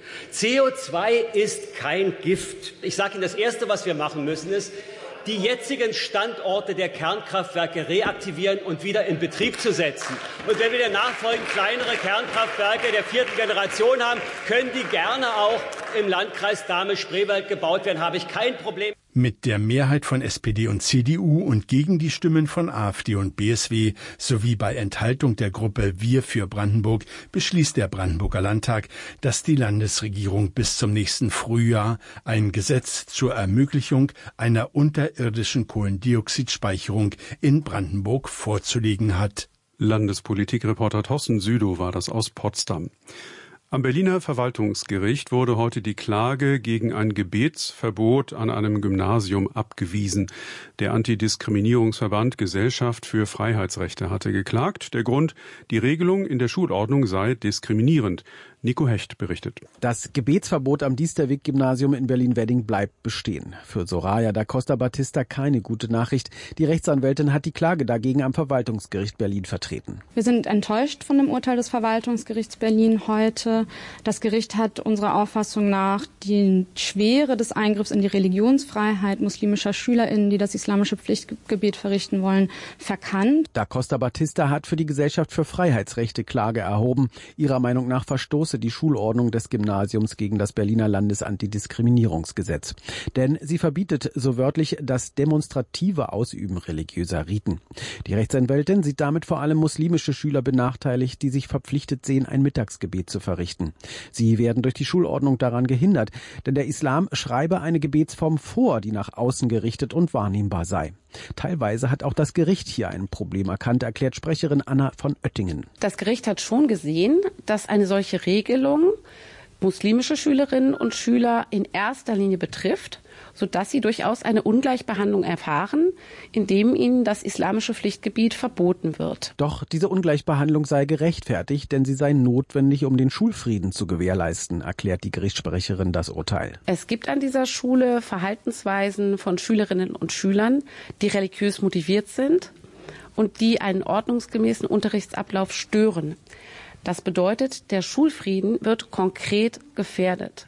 CO2 ist kein Gift. Ich sage Ihnen, das Erste, was wir machen müssen, ist, die jetzigen Standorte der Kernkraftwerke reaktivieren und wieder in Betrieb zu setzen. Und wenn wir der nachfolgend kleinere Kernkraftwerke der 4. Generation haben, können die gerne auch im Landkreis Dahme-Spreewald gebaut werden, habe ich kein Problem. Mit der Mehrheit von SPD und CDU und gegen die Stimmen von AfD und BSW sowie bei Enthaltung der Gruppe Wir für Brandenburg beschließt der Brandenburger Landtag, dass die Landesregierung bis zum nächsten Frühjahr ein Gesetz zur Ermöglichung einer unterirdischen Kohlendioxidspeicherung in Brandenburg vorzulegen hat. Landespolitikreporter Thorsten Südow war das aus Potsdam. Am Berliner Verwaltungsgericht wurde heute die Klage gegen ein Gebetsverbot an einem Gymnasium abgewiesen. Der Antidiskriminierungsverband Gesellschaft für Freiheitsrechte hatte geklagt. Der Grund, die Regelung in der Schulordnung sei diskriminierend. Nico Hecht berichtet. Das Gebetsverbot am Diesterweg-Gymnasium in Berlin-Wedding bleibt bestehen. Für Soraya da Costa Batista keine gute Nachricht. Die Rechtsanwältin hat die Klage dagegen am Verwaltungsgericht Berlin vertreten. Wir sind enttäuscht von dem Urteil des Verwaltungsgerichts Berlin heute. Das Gericht hat unserer Auffassung nach die Schwere des Eingriffs in die Religionsfreiheit muslimischer SchülerInnen, die das islamische Pflichtgebet verrichten wollen, verkannt. Da Costa Batista hat für die Gesellschaft für Freiheitsrechte Klage erhoben. Ihrer Meinung nach verstoße die Schulordnung des Gymnasiums gegen das Berliner Landesantidiskriminierungsgesetz. Denn sie verbietet so wörtlich das demonstrative Ausüben religiöser Riten. Die Rechtsanwältin sieht damit vor allem muslimische Schüler benachteiligt, die sich verpflichtet sehen, ein Mittagsgebet zu verrichten. Sie werden durch die Schulordnung daran gehindert, denn der Islam schreibe eine Gebetsform vor, die nach außen gerichtet und wahrnehmbar sei. Teilweise hat auch das Gericht hier ein Problem erkannt, erklärt Sprecherin Anna von Oettingen. Das Gericht hat schon gesehen, dass eine solche Regelung muslimische Schülerinnen und Schüler in erster Linie betrifft, sodass sie durchaus eine Ungleichbehandlung erfahren, indem ihnen das islamische Pflichtgebiet verboten wird. Doch diese Ungleichbehandlung sei gerechtfertigt, denn sie sei notwendig, um den Schulfrieden zu gewährleisten, erklärt die Gerichtssprecherin das Urteil. Es gibt an dieser Schule Verhaltensweisen von Schülerinnen und Schülern, die religiös motiviert sind und die einen ordnungsgemäßen Unterrichtsablauf stören. Das bedeutet, der Schulfrieden wird konkret gefährdet.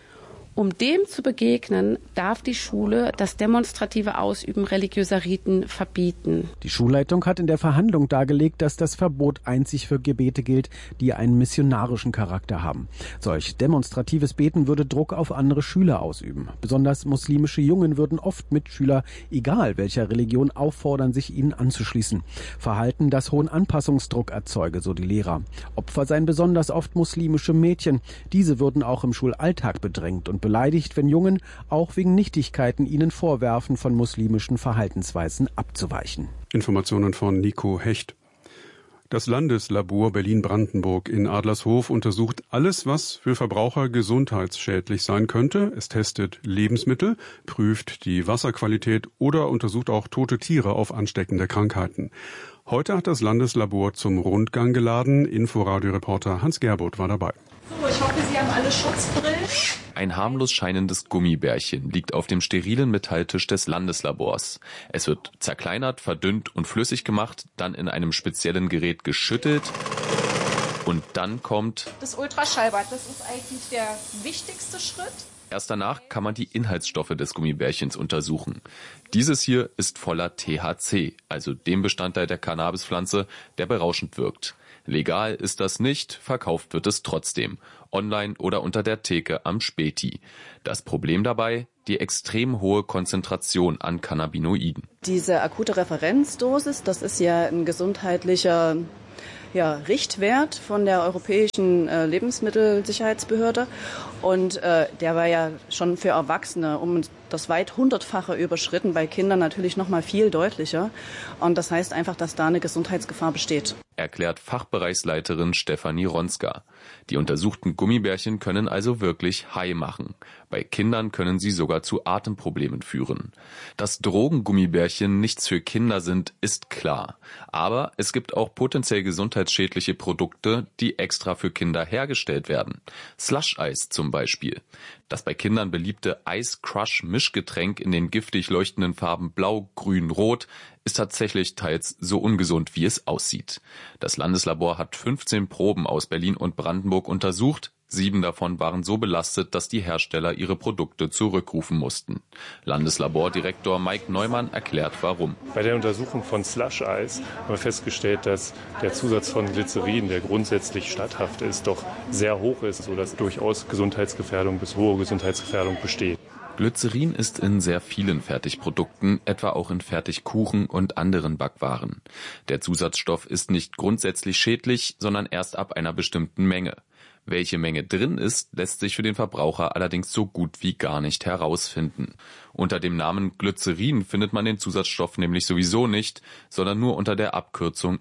Um dem zu begegnen, darf die Schule das demonstrative Ausüben religiöser Riten verbieten. Die Schulleitung hat in der Verhandlung dargelegt, dass das Verbot einzig für Gebete gilt, die einen missionarischen Charakter haben. Solch demonstratives Beten würde Druck auf andere Schüler ausüben. Besonders muslimische Jungen würden oft Mitschüler, egal welcher Religion, auffordern, sich ihnen anzuschließen. Verhalten, das hohen Anpassungsdruck erzeuge, so die Lehrer. Opfer seien besonders oft muslimische Mädchen. Diese würden auch im Schulalltag bedrängt und beleidigt, wenn Jungen auch wegen Nichtigkeiten ihnen vorwerfen, von muslimischen Verhaltensweisen abzuweichen. Informationen von Nico Hecht. Das Landeslabor Berlin-Brandenburg in Adlershof untersucht alles, was für Verbraucher gesundheitsschädlich sein könnte. Es testet Lebensmittel, prüft die Wasserqualität oder untersucht auch tote Tiere auf ansteckende Krankheiten. Heute hat das Landeslabor zum Rundgang geladen. Inforadio-Reporter Hans Gerbold war dabei. So, ich hoffe, Sie haben alle Schutzbrillen. Ein harmlos scheinendes Gummibärchen liegt auf dem sterilen Metalltisch des Landeslabors. Es wird zerkleinert, verdünnt und flüssig gemacht, dann in einem speziellen Gerät geschüttelt und dann kommt das Ultraschallbad. Das ist eigentlich der wichtigste Schritt. Erst danach kann man die Inhaltsstoffe des Gummibärchens untersuchen. Dieses hier ist voller THC, also dem Bestandteil der Cannabispflanze, der berauschend wirkt. Legal ist das nicht, verkauft wird es trotzdem, online oder unter der Theke am Späti. Das Problem dabei, die extrem hohe Konzentration an Cannabinoiden. Diese akute Referenzdosis, das ist ja ein gesundheitlicher Richtwert von der Europäischen Lebensmittelsicherheitsbehörde und der war ja schon für Erwachsene um das weit 100-fache überschritten, bei Kindern natürlich noch mal viel deutlicher und das heißt einfach, dass da eine Gesundheitsgefahr besteht. Erklärt Fachbereichsleiterin Stefanie Ronska. Die untersuchten Gummibärchen können also wirklich high machen. Bei Kindern können sie sogar zu Atemproblemen führen. Dass Drogengummibärchen nichts für Kinder sind, ist klar. Aber es gibt auch potenziell gesundheitsschädliche Produkte, die extra für Kinder hergestellt werden. Slush-Eis zum Beispiel. Das bei Kindern beliebte Eis-Crush-Mischgetränk in den giftig leuchtenden Farben Blau, Grün, Rot ist tatsächlich teils so ungesund, wie es aussieht. Das Landeslabor hat 15 Proben aus Berlin und Brandenburg untersucht. 7 davon waren so belastet, dass die Hersteller ihre Produkte zurückrufen mussten. Landeslabordirektor Mike Neumann erklärt, warum. Bei der Untersuchung von Slush-Eis haben wir festgestellt, dass der Zusatz von Glycerin, der grundsätzlich statthaft ist, doch sehr hoch ist, sodass durchaus Gesundheitsgefährdung bis hohe Gesundheitsgefährdung besteht. Glycerin ist in sehr vielen Fertigprodukten, etwa auch in Fertigkuchen und anderen Backwaren. Der Zusatzstoff ist nicht grundsätzlich schädlich, sondern erst ab einer bestimmten Menge. Welche Menge drin ist, lässt sich für den Verbraucher allerdings so gut wie gar nicht herausfinden. Unter dem Namen Glycerin findet man den Zusatzstoff nämlich sowieso nicht, sondern nur unter der Abkürzung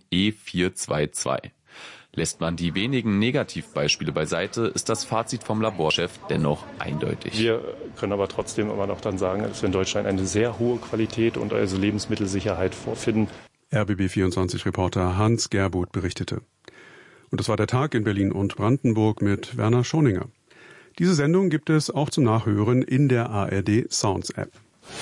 E422. Lässt man die wenigen Negativbeispiele beiseite, ist das Fazit vom Laborchef dennoch eindeutig. Wir können aber trotzdem immer noch dann sagen, dass wir in Deutschland eine sehr hohe Qualität und also Lebensmittelsicherheit vorfinden. RBB24-Reporter Hans Gerbold berichtete. Und das war der Tag in Berlin und Brandenburg mit Werner Schoninger. Diese Sendung gibt es auch zum Nachhören in der ARD Sounds App.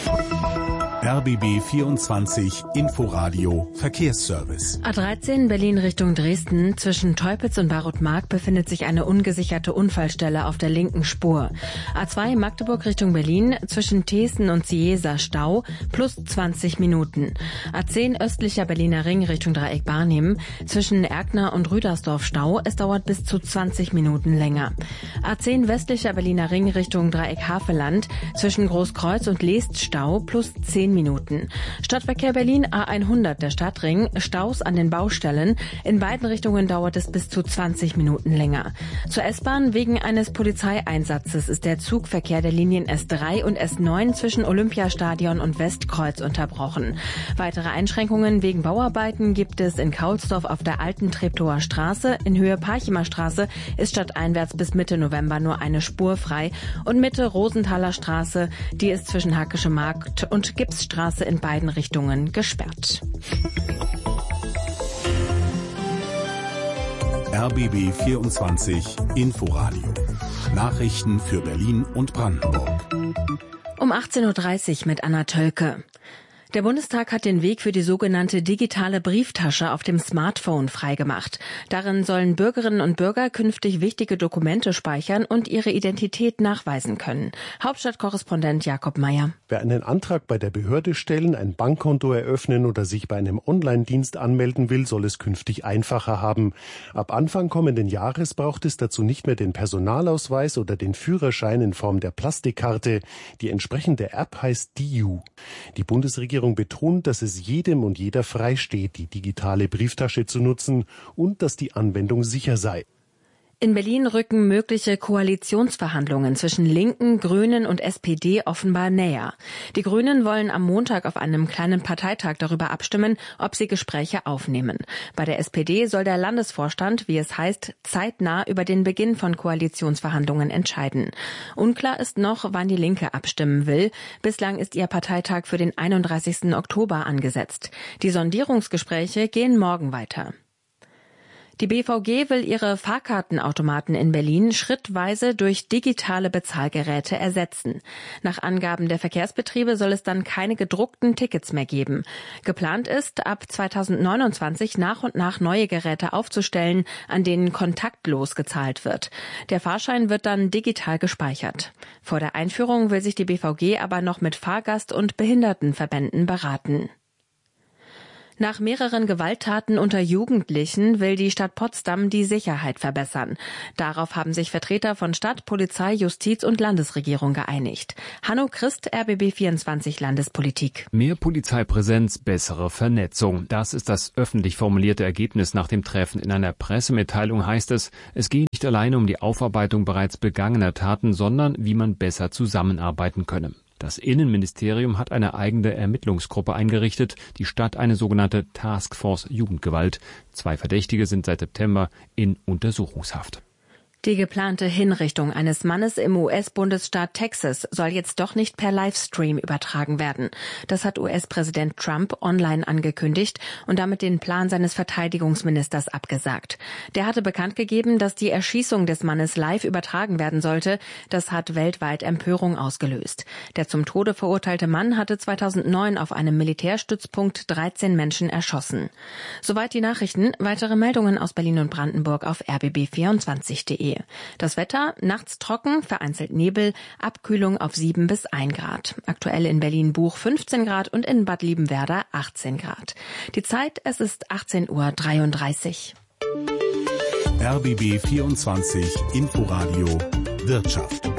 RBB 24 Inforadio Verkehrsservice. A13 Berlin Richtung Dresden. Zwischen Teupitz und Barotmark befindet sich eine ungesicherte Unfallstelle auf der linken Spur. A2 Magdeburg Richtung Berlin. Zwischen Thesen und Ciesa Stau plus 20 Minuten. A10 östlicher Berliner Ring Richtung Dreieck Barnim. Zwischen Erkner und Rüdersdorf Stau. Es dauert bis zu 20 Minuten länger. A10 westlicher Berliner Ring Richtung Dreieck Havelland. Zwischen Großkreuz und Leest Stau plus 10 Minuten. Stadtverkehr Berlin A100 der Stadtring, Staus an den Baustellen. In beiden Richtungen dauert es bis zu 20 Minuten länger. Zur S-Bahn wegen eines Polizeieinsatzes ist der Zugverkehr der Linien S3 und S9 zwischen Olympiastadion und Westkreuz unterbrochen. Weitere Einschränkungen wegen Bauarbeiten gibt es in Kaulsdorf auf der alten Treptower Straße. In Höhe Parchimer Straße ist stadteinwärts bis Mitte November nur eine Spur frei und Mitte Rosenthaler Straße, die ist zwischen Hackische Markt und Gipsstraße in beiden Richtungen gesperrt. RBB 24 Inforadio. Nachrichten für Berlin und Brandenburg. Um 18.30 Uhr mit Anna Tölke. Der Bundestag hat den Weg für die sogenannte digitale Brieftasche auf dem Smartphone freigemacht. Darin sollen Bürgerinnen und Bürger künftig wichtige Dokumente speichern und ihre Identität nachweisen können. Hauptstadtkorrespondent Jakob Meyer. Wer einen Antrag bei der Behörde stellen, ein Bankkonto eröffnen oder sich bei einem Online-Dienst anmelden will, soll es künftig einfacher haben. Ab Anfang kommenden Jahres braucht es dazu nicht mehr den Personalausweis oder den Führerschein in Form der Plastikkarte. Die entsprechende App heißt DIU. Die Bundesregierung betont, dass es jedem und jeder frei steht, die digitale Brieftasche zu nutzen und dass die Anwendung sicher sei. In Berlin rücken mögliche Koalitionsverhandlungen zwischen Linken, Grünen und SPD offenbar näher. Die Grünen wollen am Montag auf einem kleinen Parteitag darüber abstimmen, ob sie Gespräche aufnehmen. Bei der SPD soll der Landesvorstand, wie es heißt, zeitnah über den Beginn von Koalitionsverhandlungen entscheiden. Unklar ist noch, wann die Linke abstimmen will. Bislang ist ihr Parteitag für den 31. Oktober angesetzt. Die Sondierungsgespräche gehen morgen weiter. Die BVG will ihre Fahrkartenautomaten in Berlin schrittweise durch digitale Bezahlgeräte ersetzen. Nach Angaben der Verkehrsbetriebe soll es dann keine gedruckten Tickets mehr geben. Geplant ist, ab 2029 nach und nach neue Geräte aufzustellen, an denen kontaktlos gezahlt wird. Der Fahrschein wird dann digital gespeichert. Vor der Einführung will sich die BVG aber noch mit Fahrgast- und Behindertenverbänden beraten. Nach mehreren Gewalttaten unter Jugendlichen will die Stadt Potsdam die Sicherheit verbessern. Darauf haben sich Vertreter von Stadt, Polizei, Justiz und Landesregierung geeinigt. Hanno Christ, RBB24 Landespolitik. Mehr Polizeipräsenz, bessere Vernetzung. Das ist das öffentlich formulierte Ergebnis nach dem Treffen. In einer Pressemitteilung heißt es, es gehe nicht alleine um die Aufarbeitung bereits begangener Taten, sondern wie man besser zusammenarbeiten könne. Das Innenministerium hat eine eigene Ermittlungsgruppe eingerichtet, die Stadt eine sogenannte Taskforce Jugendgewalt. 2 Verdächtige sind seit September in Untersuchungshaft. Die geplante Hinrichtung eines Mannes im US-Bundesstaat Texas soll jetzt doch nicht per Livestream übertragen werden. Das hat US-Präsident Trump online angekündigt und damit den Plan seines Verteidigungsministers abgesagt. Der hatte bekannt gegeben, dass die Erschießung des Mannes live übertragen werden sollte. Das hat weltweit Empörung ausgelöst. Der zum Tode verurteilte Mann hatte 2009 auf einem Militärstützpunkt 13 Menschen erschossen. Soweit die Nachrichten. Weitere Meldungen aus Berlin und Brandenburg auf rbb24.de. Das Wetter, nachts trocken, vereinzelt Nebel, Abkühlung auf 7 bis 1 Grad. Aktuell in Berlin-Buch 15 Grad und in Bad Liebenwerda 18 Grad. Die Zeit, es ist 18:33 Uhr. RBB 24 Inforadio Wirtschaft.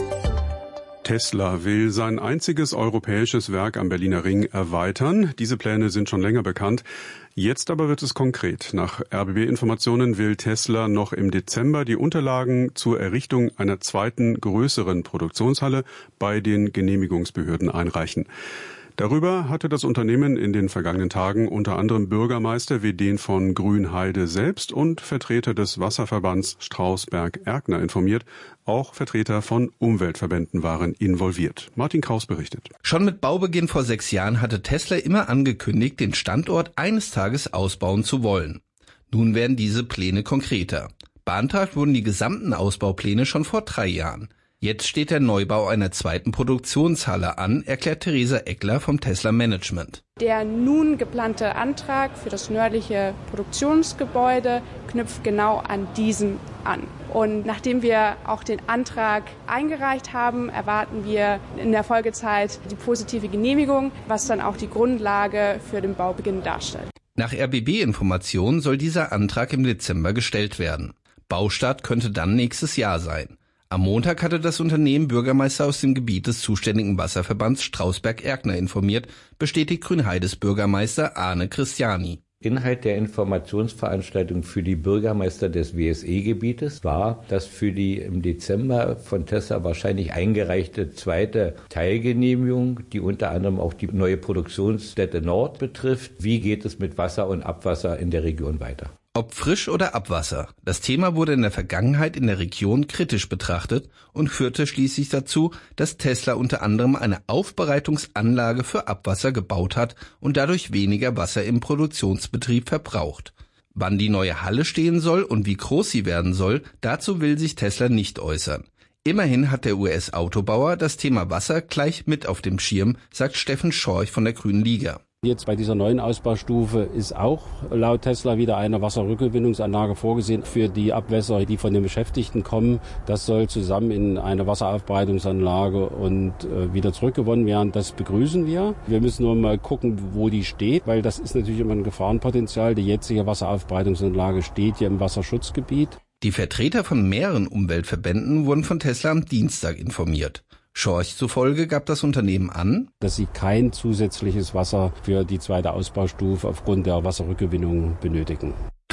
Tesla will sein einziges europäisches Werk am Berliner Ring erweitern. Diese Pläne sind schon länger bekannt. Jetzt aber wird es konkret. Nach RBB-Informationen will Tesla noch im Dezember die Unterlagen zur Errichtung einer zweiten, größeren Produktionshalle bei den Genehmigungsbehörden einreichen. Darüber hatte das Unternehmen in den vergangenen Tagen unter anderem Bürgermeister wie den von Grünheide selbst und Vertreter des Wasserverbands Strausberg-Erkner informiert. Auch Vertreter von Umweltverbänden waren involviert. Martin Kraus berichtet. Schon mit Baubeginn vor 6 Jahren hatte Tesla immer angekündigt, den Standort eines Tages ausbauen zu wollen. Nun werden diese Pläne konkreter. Beantragt wurden die gesamten Ausbaupläne schon vor 3 Jahren. Jetzt steht der Neubau einer zweiten Produktionshalle an, erklärt Theresa Eckler vom Tesla Management. Der nun geplante Antrag für das nördliche Produktionsgebäude knüpft genau an diesen an. Und nachdem wir auch den Antrag eingereicht haben, erwarten wir in der Folgezeit die positive Genehmigung, was dann auch die Grundlage für den Baubeginn darstellt. Nach RBB-Informationen soll dieser Antrag im Dezember gestellt werden. Baustart könnte dann nächstes Jahr sein. Am Montag hatte das Unternehmen Bürgermeister aus dem Gebiet des zuständigen Wasserverbands Strausberg-Erkner informiert, bestätigt Grünheides Bürgermeister Arne Christiani. Inhalt der Informationsveranstaltung für die Bürgermeister des WSE-Gebietes war, dass für die im Dezember von Tesla wahrscheinlich eingereichte zweite Teilgenehmigung, die unter anderem auch die neue Produktionsstätte Nord betrifft, wie geht es mit Wasser und Abwasser in der Region weiter. Ob Frisch- oder Abwasser, das Thema wurde in der Vergangenheit in der Region kritisch betrachtet und führte schließlich dazu, dass Tesla unter anderem eine Aufbereitungsanlage für Abwasser gebaut hat und dadurch weniger Wasser im Produktionsbetrieb verbraucht. Wann die neue Halle stehen soll und wie groß sie werden soll, dazu will sich Tesla nicht äußern. Immerhin hat der US-Autobauer das Thema Wasser gleich mit auf dem Schirm, sagt Steffen Schorch von der Grünen Liga. Jetzt bei dieser neuen Ausbaustufe ist auch laut Tesla wieder eine Wasserrückgewinnungsanlage vorgesehen für die Abwässer, die von den Beschäftigten kommen. Das soll zusammen in eine Wasseraufbereitungsanlage und wieder zurückgewonnen werden. Das begrüßen wir. Wir müssen nur mal gucken, wo die steht, weil das ist natürlich immer ein Gefahrenpotenzial. Die jetzige Wasseraufbereitungsanlage steht hier im Wasserschutzgebiet. Die Vertreter von mehreren Umweltverbänden wurden von Tesla am Dienstag informiert. Schorch zufolge gab das Unternehmen an, dass sie kein zusätzliches Wasser für die zweite Ausbaustufe aufgrund der Wasserrückgewinnung benötigen.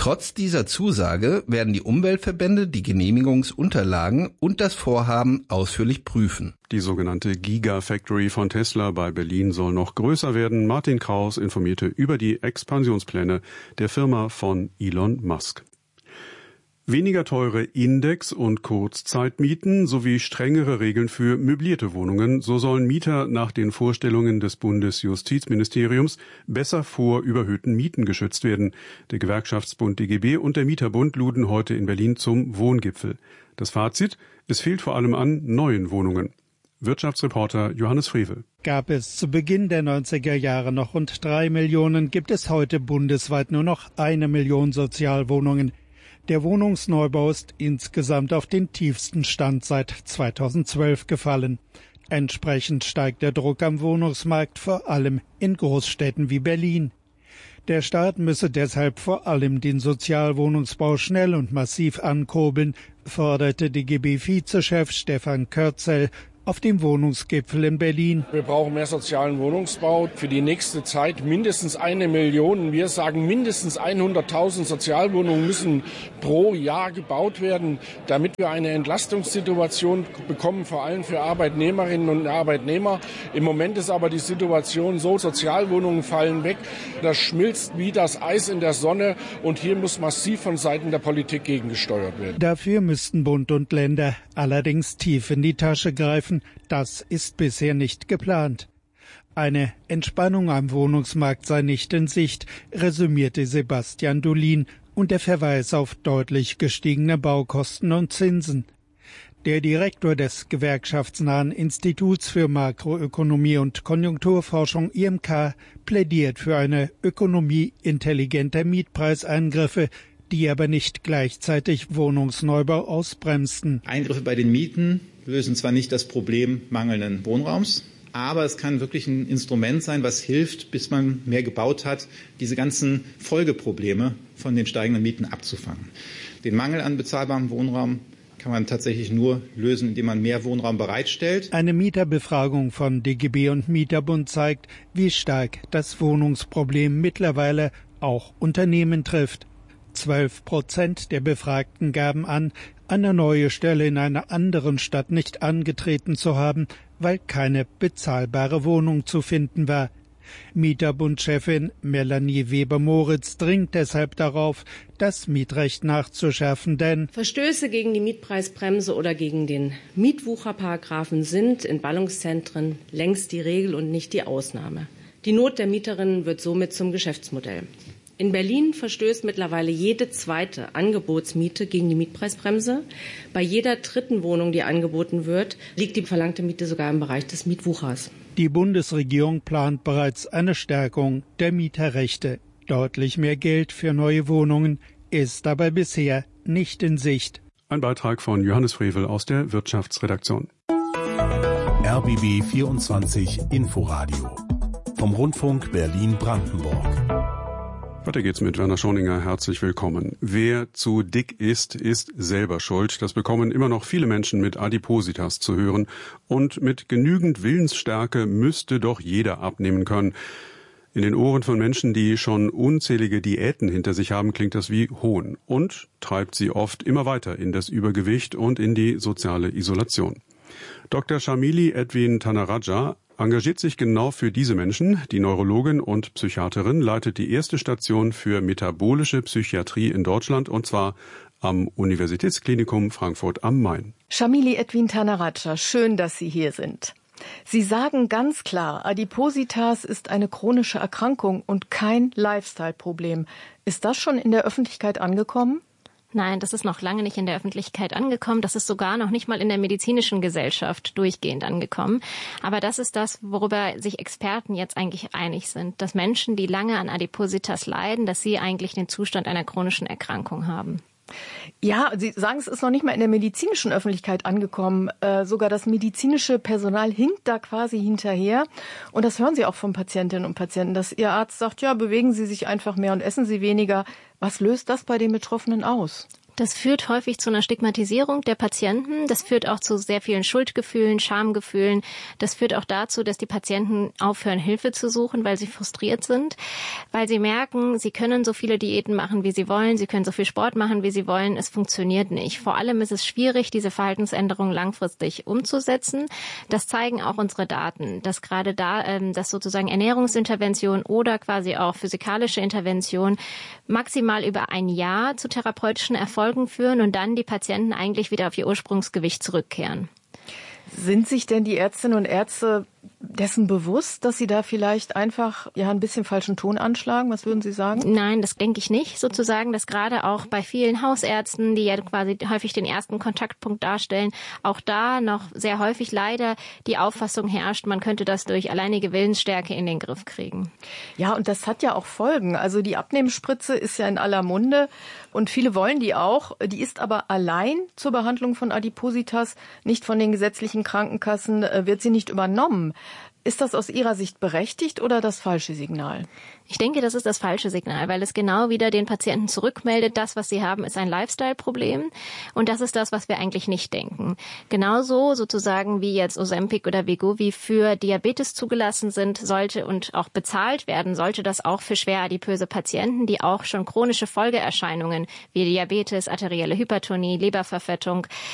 Trotz dieser Zusage werden die Umweltverbände die Genehmigungsunterlagen und das Vorhaben ausführlich prüfen. Die sogenannte Gigafactory von Tesla bei Berlin soll noch größer werden. Martin Kraus informierte über die Expansionspläne der Firma von Elon Musk. Weniger teure Index- und Kurzzeitmieten sowie strengere Regeln für möblierte Wohnungen. So sollen Mieter nach den Vorstellungen des Bundesjustizministeriums besser vor überhöhten Mieten geschützt werden. Der Gewerkschaftsbund DGB und der Mieterbund luden heute in Berlin zum Wohngipfel. Das Fazit: Es fehlt vor allem an neuen Wohnungen. Wirtschaftsreporter Johannes Frevel. Gab es zu Beginn der 90er Jahre noch rund 3 Millionen, gibt es heute bundesweit nur noch 1 Million Sozialwohnungen. Der Wohnungsneubau ist insgesamt auf den tiefsten Stand seit 2012 gefallen. Entsprechend steigt der Druck am Wohnungsmarkt, vor allem in Großstädten wie Berlin. Der Staat müsse deshalb vor allem den Sozialwohnungsbau schnell und massiv ankurbeln, forderte DGB-Vizechef Stefan Körzel auf dem Wohnungsgipfel in Berlin. Wir brauchen mehr sozialen Wohnungsbau. Für die nächste Zeit mindestens 1 Million. Wir sagen, mindestens 100.000 Sozialwohnungen müssen pro Jahr gebaut werden, damit wir eine Entlastungssituation bekommen, vor allem für Arbeitnehmerinnen und Arbeitnehmer. Im Moment ist aber die Situation so, Sozialwohnungen fallen weg. Das schmilzt wie das Eis in der Sonne. Und hier muss massiv von Seiten der Politik gegengesteuert werden. Dafür müssten Bund und Länder allerdings tief in die Tasche greifen. Das ist bisher nicht geplant. Eine Entspannung am Wohnungsmarkt sei nicht in Sicht, resümierte Sebastian Dolin, und der Verweis auf deutlich gestiegene Baukosten und Zinsen. Der Direktor des gewerkschaftsnahen Instituts für Makroökonomie und Konjunkturforschung IMK plädiert für eine Ökonomie intelligenter Mietpreiseingriffe, die aber nicht gleichzeitig Wohnungsneubau ausbremsten. Eingriffe bei den Mieten lösen zwar nicht das Problem mangelnden Wohnraums, aber es kann wirklich ein Instrument sein, was hilft, bis man mehr gebaut hat, diese ganzen Folgeprobleme von den steigenden Mieten abzufangen. Den Mangel an bezahlbarem Wohnraum kann man tatsächlich nur lösen, indem man mehr Wohnraum bereitstellt. Eine Mieterbefragung von DGB und Mieterbund zeigt, wie stark das Wohnungsproblem mittlerweile auch Unternehmen trifft. 12% der Befragten gaben an, eine neue Stelle in einer anderen Stadt nicht angetreten zu haben, weil keine bezahlbare Wohnung zu finden war. Mieterbundchefin Melanie Weber-Moritz dringt deshalb darauf, das Mietrecht nachzuschärfen, denn Verstöße gegen die Mietpreisbremse oder gegen den Mietwucherparagraphen sind in Ballungszentren längst die Regel und nicht die Ausnahme. Die Not der Mieterinnen wird somit zum Geschäftsmodell. In Berlin verstößt mittlerweile jede zweite Angebotsmiete gegen die Mietpreisbremse. Bei jeder dritten Wohnung, die angeboten wird, liegt die verlangte Miete sogar im Bereich des Mietwuchers. Die Bundesregierung plant bereits eine Stärkung der Mieterrechte. Deutlich mehr Geld für neue Wohnungen ist dabei bisher nicht in Sicht. Ein Beitrag von Johannes Frevel aus der Wirtschaftsredaktion. RBB 24 Inforadio vom Rundfunk Berlin-Brandenburg. Weiter geht's mit Werner Schoninger. Herzlich willkommen. Wer zu dick ist, ist selber schuld. Das bekommen immer noch viele Menschen mit Adipositas zu hören. Und mit genügend Willensstärke müsste doch jeder abnehmen können. In den Ohren von Menschen, die schon unzählige Diäten hinter sich haben, klingt das wie Hohn und treibt sie oft immer weiter in das Übergewicht und in die soziale Isolation. Dr. Shamili Edwin Thanaraja engagiert sich genau für diese Menschen. Die Neurologin und Psychiaterin leitet die erste Station für metabolische Psychiatrie in Deutschland, und zwar am Universitätsklinikum Frankfurt am Main. Shamili Edwin Thanaraja, schön, dass Sie hier sind. Sie sagen ganz klar, Adipositas ist eine chronische Erkrankung und kein Lifestyle-Problem. Ist das schon in der Öffentlichkeit angekommen? Nein, das ist noch lange nicht in der Öffentlichkeit angekommen. Das ist sogar noch nicht mal in der medizinischen Gesellschaft durchgehend angekommen. Aber das ist das, worüber sich Experten jetzt eigentlich einig sind, dass Menschen, die lange an Adipositas leiden, dass sie eigentlich den Zustand einer chronischen Erkrankung haben. Ja, Sie sagen, es ist noch nicht mal in der medizinischen Öffentlichkeit angekommen. Sogar das medizinische Personal hinkt da quasi hinterher. Und das hören Sie auch von Patientinnen und Patienten, dass Ihr Arzt sagt, ja, bewegen Sie sich einfach mehr und essen Sie weniger. Was löst das bei den Betroffenen aus? Das führt häufig zu einer Stigmatisierung der Patienten. Das führt auch zu sehr vielen Schuldgefühlen, Schamgefühlen. Das führt auch dazu, dass die Patienten aufhören, Hilfe zu suchen, weil sie frustriert sind, weil sie merken, sie können so viele Diäten machen, wie sie wollen, sie können so viel Sport machen, wie sie wollen. Es funktioniert nicht. Vor allem ist es schwierig, diese Verhaltensänderungen langfristig umzusetzen. Das zeigen auch unsere Daten, dass gerade da, dass sozusagen Ernährungsintervention oder quasi auch physikalische Intervention maximal über ein Jahr zu therapeutischen Erfolgen führen und dann die Patienten eigentlich wieder auf ihr Ursprungsgewicht zurückkehren. Sind sich denn die Ärztinnen und Ärzte dessen bewusst, dass sie da vielleicht einfach ein bisschen falschen Ton anschlagen? Was würden Sie sagen? Nein, das denke ich nicht. Sozusagen, dass gerade auch bei vielen Hausärzten, die ja quasi häufig den ersten Kontaktpunkt darstellen, auch da noch sehr häufig leider die Auffassung herrscht, man könnte das durch alleinige Willensstärke in den Griff kriegen. Ja, und das hat ja auch Folgen. Also die Abnehmspritze ist ja in aller Munde und viele wollen die auch. Die ist aber allein zur Behandlung von Adipositas nicht von den gesetzlichen Krankenkassen, wird sie nicht übernommen. Ist das aus Ihrer Sicht berechtigt oder das falsche Signal? Ich denke, das ist das falsche Signal, weil es genau wieder den Patienten zurückmeldet, das, was sie haben, ist ein Lifestyle-Problem und das ist das, was wir eigentlich nicht denken. Genauso sozusagen wie jetzt Ozempic oder Wegovy für Diabetes zugelassen sind, sollte und auch bezahlt werden, sollte das auch für schwer adipöse Patienten, die auch schon chronische Folgeerscheinungen wie Diabetes, arterielle Hypertonie, Leberverfettung